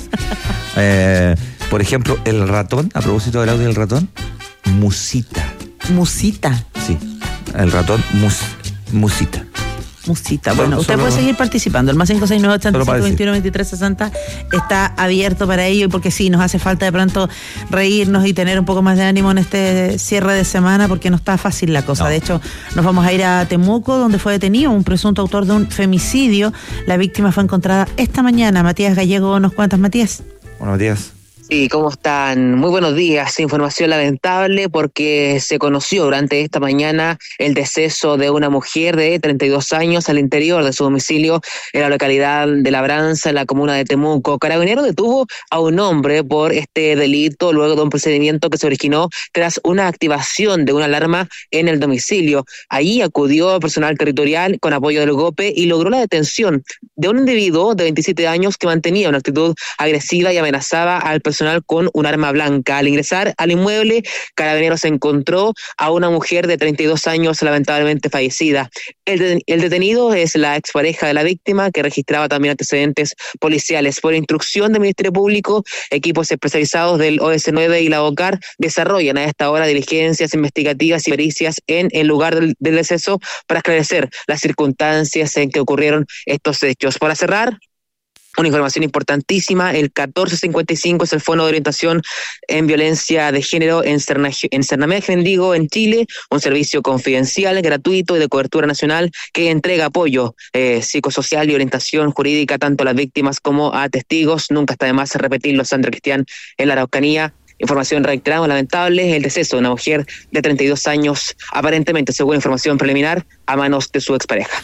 Por ejemplo, el ratón, a propósito del audio del ratón, musita. ¿Musita? Sí, el ratón musita. Musita. Bueno, usted puede seguir participando. El más 569-85-21-23-60 está abierto para ello, porque sí, nos hace falta de pronto reírnos y tener un poco más de ánimo en este cierre de semana, porque no está fácil la cosa. No. De hecho, nos vamos a ir a Temuco, donde fue detenido un presunto autor de un femicidio. La víctima fue encontrada esta mañana. Matías Gallego, ¿nos cuentas, Matías? Bueno, Matías. Sí, ¿cómo están? Muy buenos días. Información lamentable porque se conoció durante esta mañana el deceso de una mujer de 32 años al interior de su domicilio en la localidad de Labranza, en la comuna de Temuco. Carabineros detuvo a un hombre por este delito luego de un procedimiento que se originó tras una activación de una alarma en el domicilio. Allí acudió personal territorial con apoyo del GOPE y logró la detención de un individuo de 27 años que mantenía una actitud agresiva y amenazaba al personal con un arma blanca. Al ingresar al inmueble, Carabineros encontró a una mujer de 32 años lamentablemente fallecida. El detenido es la expareja de la víctima, que registraba también antecedentes policiales. Por instrucción del Ministerio Público, equipos especializados del OS9 y la OCAR desarrollan a esta hora diligencias investigativas y pericias en el lugar del deceso para esclarecer las circunstancias en que ocurrieron estos hechos. Para cerrar, una información importantísima: el 1455 es el Fondo de Orientación en Violencia de Género en Cernamex-Mendigo, en Chile, un servicio confidencial, gratuito y de cobertura nacional que entrega apoyo psicosocial y orientación jurídica tanto a las víctimas como a testigos. Nunca está de más repetirlo, Sandra Cristian, en la Araucanía. Información reiterada, lamentable, el deceso de una mujer de 32 años, aparentemente, según información preliminar, a manos de su expareja.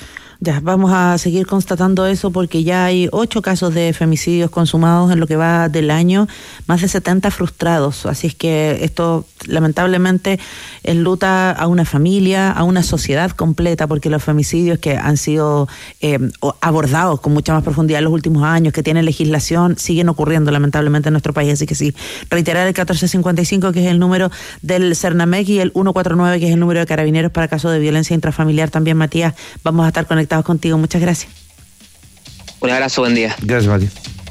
Ya, vamos a seguir constatando eso porque ya hay 8 casos de femicidios consumados en lo que va del año, más de 70 frustrados. Así es que esto lamentablemente enluta a una familia, a una sociedad completa, porque los femicidios que han sido abordados con mucha más profundidad en los últimos años, que tienen legislación, siguen ocurriendo lamentablemente en nuestro país. Así que sí, reiterar el 1455, que es el número del CERNAMEC, y el 149, que es el número de Carabineros para casos de violencia intrafamiliar. También, Matías, vamos a estar conectados contigo. Muchas gracias. Un abrazo, buen día. Gracias, Mati.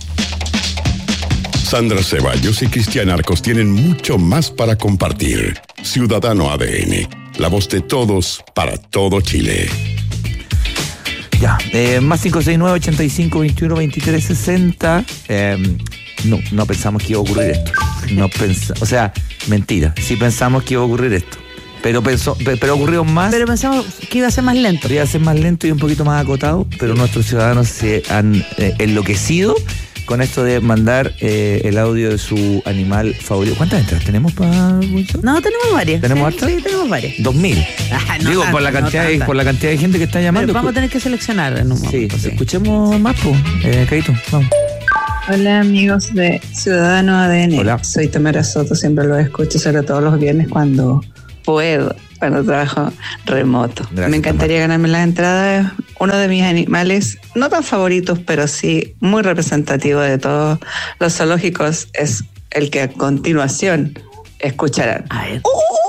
Sandra Ceballos y Cristian Arcos tienen mucho más para compartir. Ciudadano ADN, la voz de todos para todo Chile. Ya, más 569-85-21-23-60. No pensamos que iba a ocurrir esto. O sea, mentira. Sí pensamos que iba a ocurrir esto. Pero ocurrió más. Pero pensamos que iba a ser más lento. Iba a ser más lento y un poquito más acotado, pero nuestros ciudadanos se han enloquecido con esto de mandar el audio de su animal favorito. ¿Cuántas entradas tenemos para Wilson? No, tenemos varias. ¿Tenemos hartas? Sí, tenemos varias. 2000. No Digo, tanto, por la cantidad de gente que está llamando. Pero vamos a tener que seleccionar en un momento. Sí, escuchemos más, Caito, vamos. Hola amigos de Ciudadano ADN. Hola. Soy Tamara Soto, siempre lo escucho, sobre todo los viernes cuando puedo, cuando trabajo remoto. Gracias, me encantaría ganarme las entradas. Uno de mis animales, no tan favoritos, pero sí muy representativo de todos los zoológicos, es el que a continuación escucharán. A ver.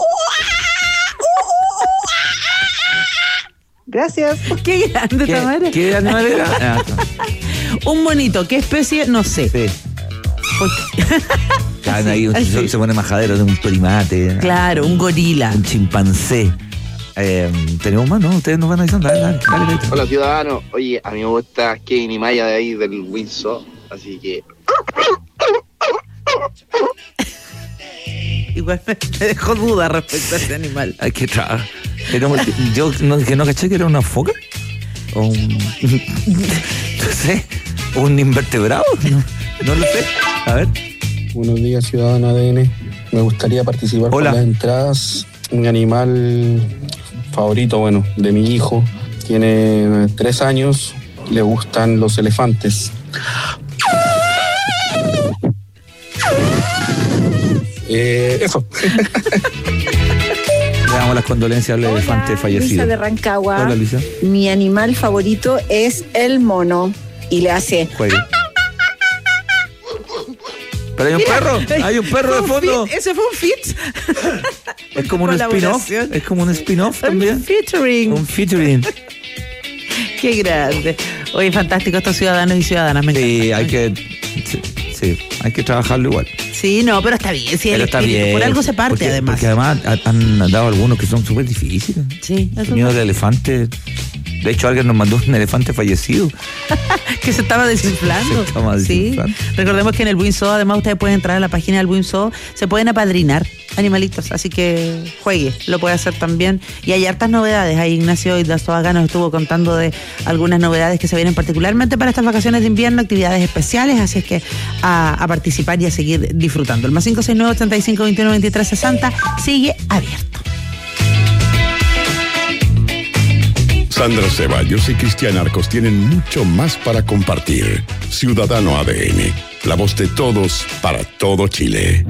Gracias. Qué grande, Tamara. ¿Qué animal era? Un bonito, ¿qué especie? No sé. Sí. Ahí se pone majadero de un primate. Claro, un gorila. Un chimpancé. Tenemos más, ¿no? Ustedes nos van a decir. Dale. Hola, ciudadano. Oye, a mí me gusta Kevin y Maya de ahí del Windsor, así que... Igual me dejó duda respecto a ese animal. Hay que trabajar. Yo no caché que era una foca. O un... no sé. ¿Un invertebrado? No lo sé. A ver. Buenos días, ciudadano ADN. Me gustaría participar por las entradas. Mi animal favorito, bueno, de mi hijo. Tiene 3 años. Le gustan los elefantes. Eso. Le damos las condolencias al elefante fallecido. Luisa de Rancagua. Hola, Luisa. Mi animal favorito es el mono. Y le hace... Juegue. Pero hay un perro. Hay un perro de fondo. Ese fue un fit. Es como un spin-off. Es como un spin-off también. Un featuring. Qué grande. Oye, fantástico estos ciudadanos y ciudadanas. Sí, hay que trabajarlo igual. Sí, no, pero está bien. Sí, pero está bien. Por algo se parte, porque, además. Porque además han dado algunos que son súper difíciles. Sí. El sonido del elefante. De hecho, alguien nos mandó un elefante fallecido. Que se estaba desinflando. Sí. Recordemos que en el Windsor, además, ustedes pueden entrar a la página del Windsor, se pueden apadrinar animalitos, así que juegue, lo puede hacer también. Y hay hartas novedades. Ahí Ignacio Idazoaga nos estuvo contando de algunas novedades que se vienen particularmente para estas vacaciones de invierno, actividades especiales, así es que a participar y a seguir disfrutando. El más 569-85-21-23-60 sigue abierto. Sandra Ceballos y Cristian Arcos tienen mucho más para compartir. Ciudadano ADN, la voz de todos para todo Chile.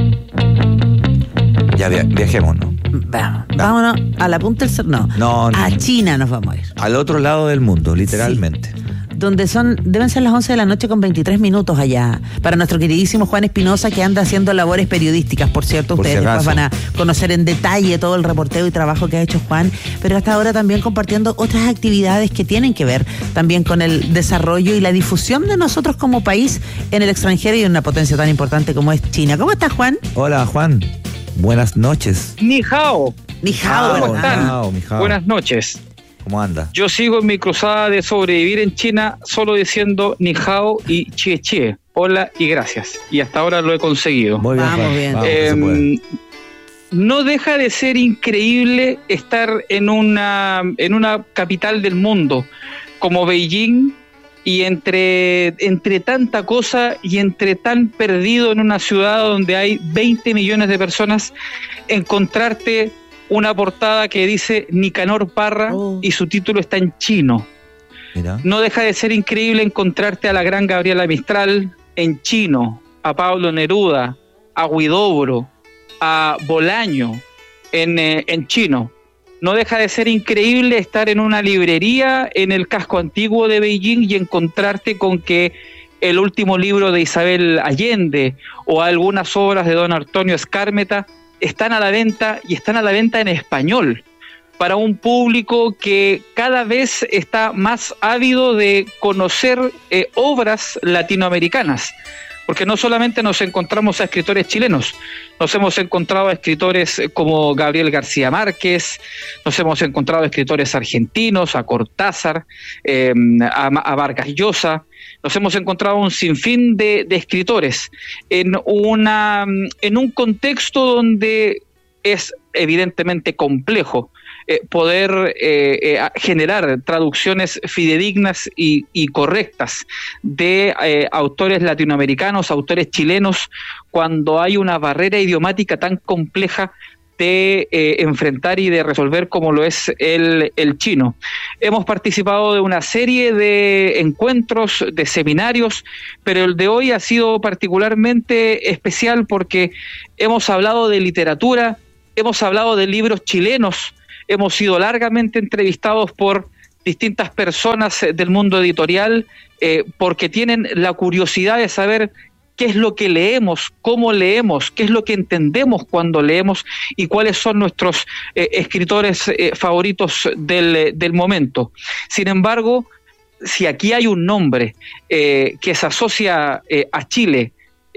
Ya viajemos, ¿no? Vámonos a la punta del cerro. No. A China nos vamos a ir. Al otro lado del mundo, literalmente. Sí. Donde deben ser las 11 de la noche con 23 minutos allá. Para nuestro queridísimo Juan Espinosa, que anda haciendo labores periodísticas, por cierto. Ustedes después van a conocer en detalle todo el reporteo y trabajo que ha hecho Juan, pero hasta ahora también compartiendo otras actividades que tienen que ver también con el desarrollo y la difusión de nosotros como país en el extranjero y en una potencia tan importante como es China. ¿Cómo estás, Juan? Hola, Juan. Buenas noches. Ni hao. ¿Cómo están? Buenas noches. ¿Cómo anda? Yo sigo en mi cruzada de sobrevivir en China solo diciendo ni hao y chie chie. Hola y gracias. Y hasta ahora lo he conseguido. Muy bien. No deja de ser increíble estar en una capital del mundo como Beijing y entre tanta cosa y entre tan perdido en una ciudad donde hay 20 millones de personas, encontrarte una portada que dice Nicanor Parra y su título está en chino. Mira. No deja de ser increíble encontrarte a la gran Gabriela Mistral en chino, a Pablo Neruda, a Huidobro, a Bolaño en chino. No deja de ser increíble estar en una librería en el casco antiguo de Beijing y encontrarte con que el último libro de Isabel Allende o algunas obras de don Antonio Skármeta están a la venta, y están a la venta en español, para un público que cada vez está más ávido de conocer obras latinoamericanas. Porque no solamente nos encontramos a escritores chilenos, nos hemos encontrado a escritores como Gabriel García Márquez, nos hemos encontrado a escritores argentinos, a Cortázar, a Vargas Llosa, nos hemos encontrado un sinfín de escritores en un contexto donde es evidentemente complejo poder generar traducciones fidedignas y correctas de autores latinoamericanos, autores chilenos, cuando hay una barrera idiomática tan compleja de enfrentar y de resolver como lo es el chino. Hemos participado de una serie de encuentros, de seminarios, pero el de hoy ha sido particularmente especial porque hemos hablado de literatura, hemos hablado de libros chilenos, hemos sido largamente entrevistados por distintas personas del mundo editorial porque tienen la curiosidad de saber qué es lo que leemos, cómo leemos, qué es lo que entendemos cuando leemos y cuáles son nuestros escritores favoritos del momento. Sin embargo, si aquí hay un nombre que se asocia a Chile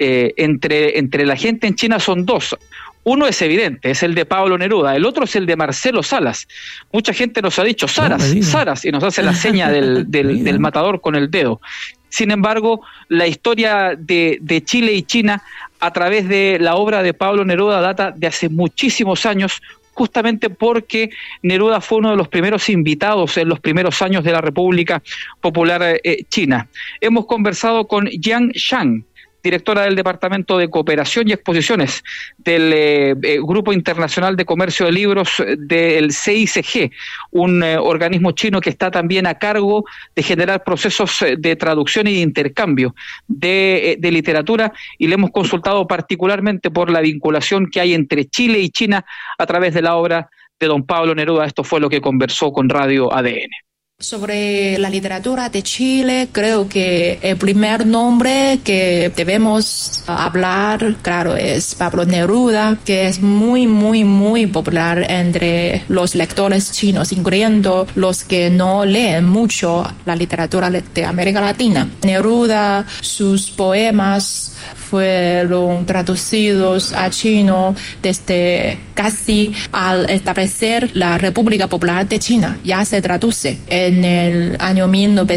entre la gente en China, son dos. Uno es evidente, es el de Pablo Neruda, el otro es el de Marcelo Salas. Mucha gente nos ha dicho Saras, y nos hace la seña del matador con el dedo. Sin embargo, la historia de Chile y China a través de la obra de Pablo Neruda data de hace muchísimos años, justamente porque Neruda fue uno de los primeros invitados en los primeros años de la República Popular China. Hemos conversado con Yang Shang, directora del Departamento de Cooperación y Exposiciones del Grupo Internacional de Comercio de Libros del CICG, un organismo chino que está también a cargo de generar procesos de traducción y de intercambio de literatura, y le hemos consultado particularmente por la vinculación que hay entre Chile y China a través de la obra de don Pablo Neruda. Esto fue lo que conversó con Radio ADN. Sobre la literatura de Chile, creo que el primer nombre que debemos hablar, claro, es Pablo Neruda, que es muy, muy, muy popular entre los lectores chinos, incluyendo los que no leen mucho la literatura de América Latina. Neruda, sus poemas fueron traducidos a chino desde casi al establecer la República Popular de China. Ya se traduce en el año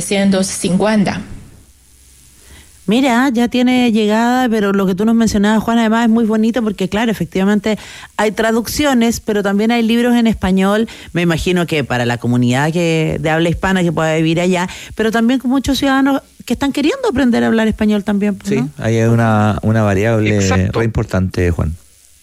1950. Mira, ya tiene llegada, pero lo que tú nos mencionabas, Juan, además es muy bonito porque, claro, efectivamente hay traducciones, pero también hay libros en español, me imagino que para la comunidad de habla hispana que pueda vivir allá, pero también con muchos ciudadanos que están queriendo aprender a hablar español también, ¿no? Sí, ahí hay una variable re importante, Juan.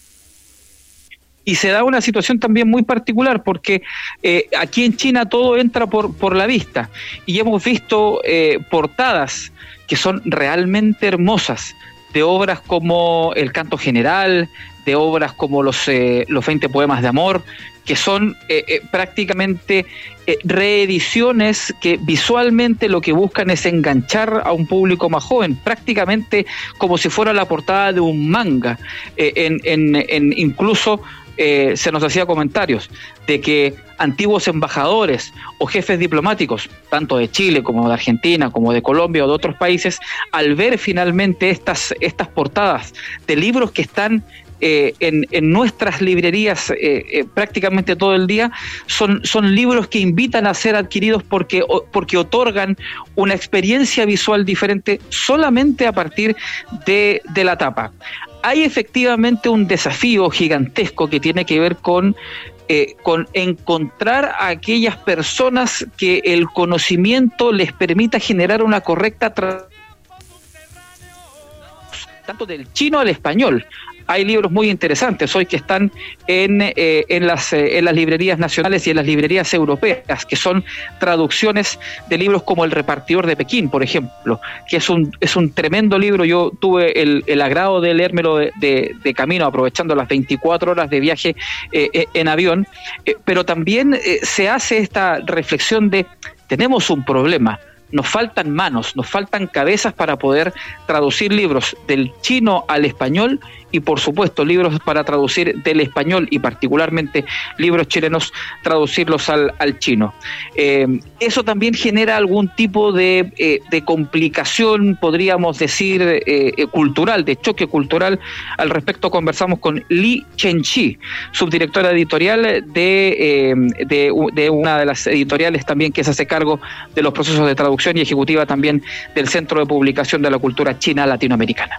Y se da una situación también muy particular porque aquí en China todo entra por la vista, y hemos visto portadas que son realmente hermosas, de obras como El Canto General, de obras como los 20 poemas de amor, que son prácticamente reediciones que visualmente lo que buscan es enganchar a un público más joven, prácticamente como si fuera la portada de un manga. Incluso se nos hacía comentarios de que antiguos embajadores o jefes diplomáticos, tanto de Chile como de Argentina, como de Colombia o de otros países, al ver finalmente estas portadas de libros que están en nuestras librerías prácticamente todo el día, son libros que invitan a ser adquiridos porque otorgan una experiencia visual diferente solamente a partir de la tapa. Hay efectivamente un desafío gigantesco que tiene que ver con encontrar a aquellas personas que el conocimiento les permita generar una correcta tanto del chino al español. Hay libros muy interesantes hoy que están en las librerías nacionales y en las librerías europeas, que son traducciones de libros como El repartidor de Pekín, por ejemplo, que es un tremendo libro. Yo tuve el agrado de leérmelo de camino, aprovechando las 24 horas de viaje en avión, pero también se hace esta reflexión de: tenemos un problema. Nos faltan manos, nos faltan cabezas para poder traducir libros del chino al español y, por supuesto, libros para traducir del español y particularmente libros chilenos, traducirlos al chino. Eso también genera algún tipo de complicación, podríamos decir, cultural, de choque cultural. Al respecto conversamos con Li Chen-chi, subdirectora editorial de una de las editoriales también que se hace cargo de los procesos de traducción y ejecutiva también del Centro de Publicación de la Cultura China Latinoamericana.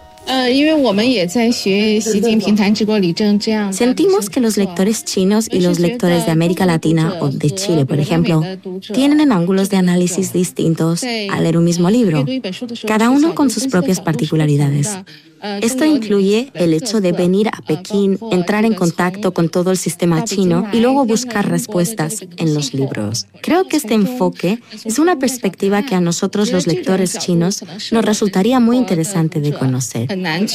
Sentimos que los lectores chinos y los lectores de América Latina o de Chile, por ejemplo, tienen ángulos de análisis distintos al leer un mismo libro, cada uno con sus propias particularidades. Esto incluye el hecho de venir a Pekín, entrar en contacto con todo el sistema chino y luego buscar respuestas en los libros. Creo que este enfoque es una perspectiva que a nosotros los lectores chinos nos resultaría muy interesante de conocer.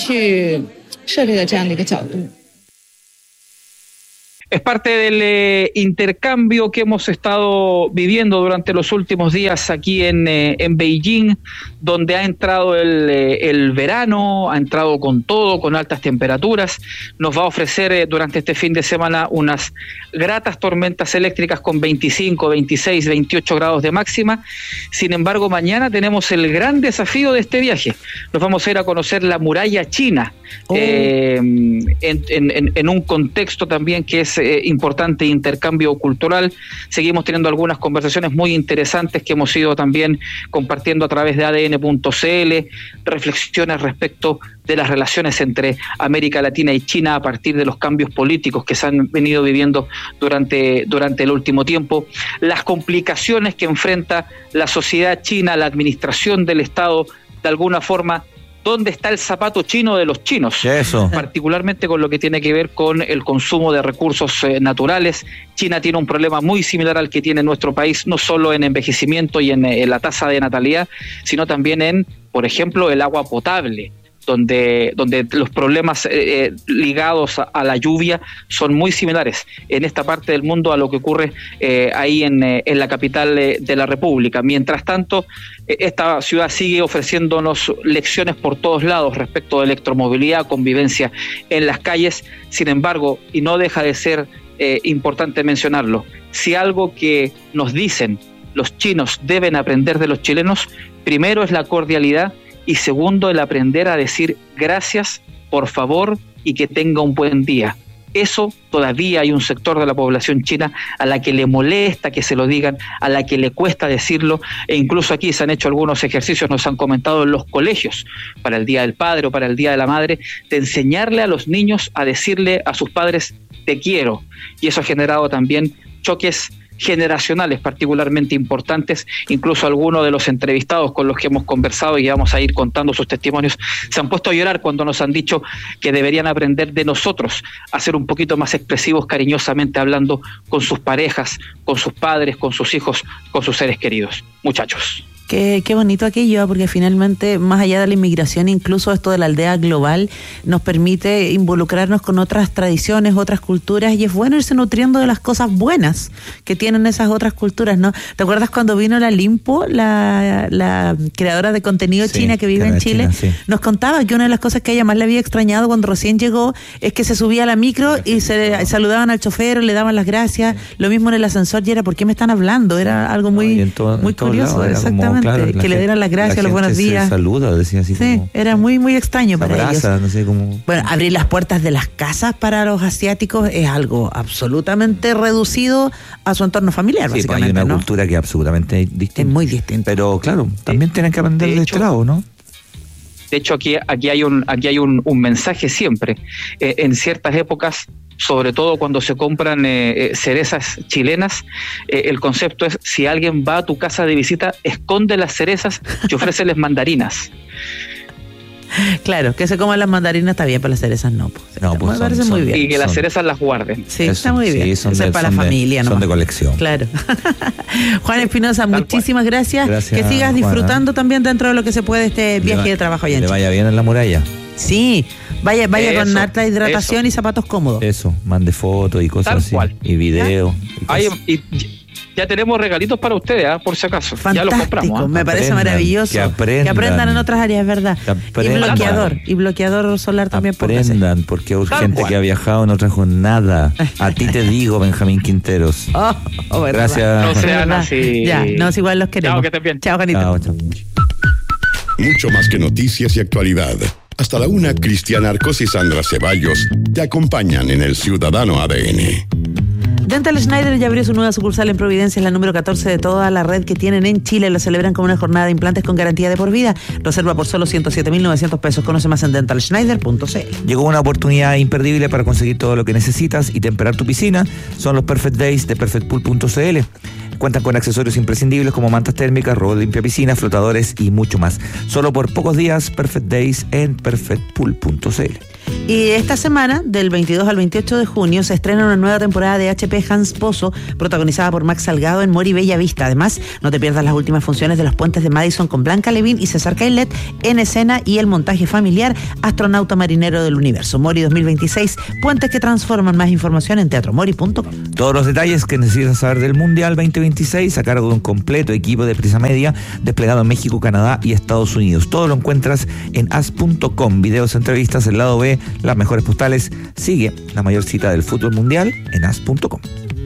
Es parte del intercambio que hemos estado viviendo durante los últimos días aquí en Beijing, donde ha entrado el verano, ha entrado con todo, con altas temperaturas. Nos va a ofrecer durante este fin de semana unas gratas tormentas eléctricas con 25, 26, 28 grados de máxima. Sin embargo, mañana tenemos el gran desafío de este viaje. Nos vamos a ir a conocer la muralla china, en un contexto también que es importante intercambio cultural. Seguimos teniendo algunas conversaciones muy interesantes que hemos ido también compartiendo a través de ADN.cl, reflexiones respecto de las relaciones entre América Latina y China a partir de los cambios políticos que se han venido viviendo durante el último tiempo, las complicaciones que enfrenta la sociedad china, la administración del Estado, de alguna forma. ¿Dónde está el zapato chino de los chinos? Eso. Particularmente con lo que tiene que ver con el consumo de recursos naturales. China tiene un problema muy similar al que tiene nuestro país, no solo en envejecimiento y en la tasa de natalidad, sino también en, por ejemplo, el agua potable, donde los problemas ligados a la lluvia son muy similares en esta parte del mundo a lo que ocurre ahí en la capital de la República. Mientras tanto, esta ciudad sigue ofreciéndonos lecciones por todos lados respecto de electromovilidad, convivencia en las calles. Sin embargo, y no deja de ser importante mencionarlo, si algo que nos dicen los chinos deben aprender de los chilenos, primero es la cordialidad, y segundo, el aprender a decir gracias, por favor y que tenga un buen día. Eso todavía hay un sector de la población china a la que le molesta que se lo digan, a la que le cuesta decirlo, e incluso aquí se han hecho algunos ejercicios, nos han comentado en los colegios, para el Día del Padre o para el Día de la Madre, de enseñarle a los niños a decirle a sus padres te quiero, y eso ha generado también choques generacionales particularmente importantes. Incluso algunos de los entrevistados con los que hemos conversado, y vamos a ir contando sus testimonios, se han puesto a llorar cuando nos han dicho que deberían aprender de nosotros a ser un poquito más expresivos, cariñosamente hablando con sus parejas, con sus padres, con sus hijos, con sus seres queridos. Muchachos. Qué bonito aquello, porque finalmente, más allá de la inmigración, incluso esto de la aldea global nos permite involucrarnos con otras tradiciones, otras culturas, y es bueno irse nutriendo de las cosas buenas que tienen esas otras culturas, ¿no? ¿Te acuerdas cuando vino la Limpo, la creadora de contenido china que vive en Chile? Sí. Nos contaba que una de las cosas que a ella más le había extrañado cuando recién llegó es que se subía a la micro y se saludaban al chofer, le daban las gracias, lo mismo en el ascensor, y era ¿por qué me están hablando? Era algo muy curioso, exactamente. Claro, que le dieran las gracias, los buenos días. Se saluda, decía así. Sí, como, era muy, muy extraño para abraza, ellos. No sé cómo. Bueno, abrir las puertas de las casas para los asiáticos es algo absolutamente reducido a su entorno familiar, básicamente. Hay una cultura que es absolutamente distinta. Es muy distinta. Pero claro, también tienen que aprender de este lado, ¿no? De hecho, aquí hay un mensaje siempre. En ciertas épocas, sobre todo cuando se compran cerezas chilenas, el concepto es: si alguien va a tu casa de visita, esconde las cerezas y ofréceles mandarinas. Claro, que se coman las mandarinas está bien, pero las cerezas no. No, pues me parece muy bien. Y que las cerezas las guarden. Sí, está muy bien. Sí, Eso es para la familia, ¿no? Son de colección. Claro. Juan Espinosa, muchísimas gracias. Gracias, Que sigas disfrutando Juana. también dentro de lo que se puede este viaje de trabajo allá en Le Chile. vaya bien en la muralla. Sí, vaya Eso, con harta hidratación eso. y zapatos cómodos. Eso, mande fotos y cosas Tal así. cual. Y videos. Y ya tenemos regalitos para ustedes, por si acaso. Ya los compramos. Me parece Aprendan, maravilloso. que aprendan. En otras áreas, ¿verdad? aprendan. Y bloqueador solar también. Aprendan, porque hay Tal gente cual. que ha viajado no trajo nada. A ti te digo, Benjamín Quinteros. ¿Verdad? Gracias. No sean ¿Verdad? así. Ya, no, igual los queremos. Chao, que estén bien. Chao, Janito. Chao, chao. Mucho más que noticias y actualidad. Hasta la 1, Cristiana Arcos y Sandra Ceballos te acompañan en el Ciudadano ADN. Dental Schneider ya abrió su nueva sucursal en Providencia, es la número 14 de toda la red que tienen en Chile. Lo celebran como una jornada de implantes con garantía de por vida. Reserva por solo 107.900 pesos. Conoce más en dentalschneider.cl. Llegó una oportunidad imperdible para conseguir todo lo que necesitas y temperar tu piscina. Son los Perfect Days de perfectpool.cl. Cuentan con accesorios imprescindibles como mantas térmicas, robot limpia piscina, flotadores y mucho más. Solo por pocos días, Perfect Days en perfectpool.cl. Y esta semana, del 22 al 28 de junio, se estrena una nueva temporada de HP Hans Pozo, protagonizada por Max Salgado en Mori Bella Vista. Además, no te pierdas las últimas funciones de los puentes de Madison con Blanca Levin y César Caillet en escena y el montaje familiar Astronauta Marinero del Universo. Mori 2026, puentes que transforman. Más información en teatromori.com. Todos los detalles que necesitas saber del Mundial 2026 a cargo de un completo equipo de Prisa Media desplegado en México, Canadá y Estados Unidos. Todo lo encuentras en as.com. Videos, entrevistas, el lado B, las mejores postales. Sigue la mayor cita del fútbol mundial en as.com.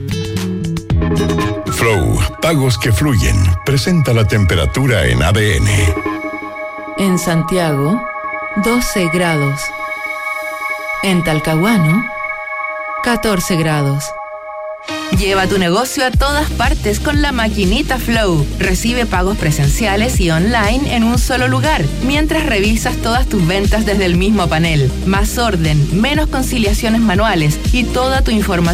Flow, pagos que fluyen. Presenta la temperatura en ADN. En Santiago, 12 grados. En Talcahuano, 14 grados. Lleva tu negocio a todas partes con la maquinita Flow. Recibe pagos presenciales y online en un solo lugar, mientras revisas todas tus ventas desde el mismo panel. Más orden, menos conciliaciones manuales y toda tu información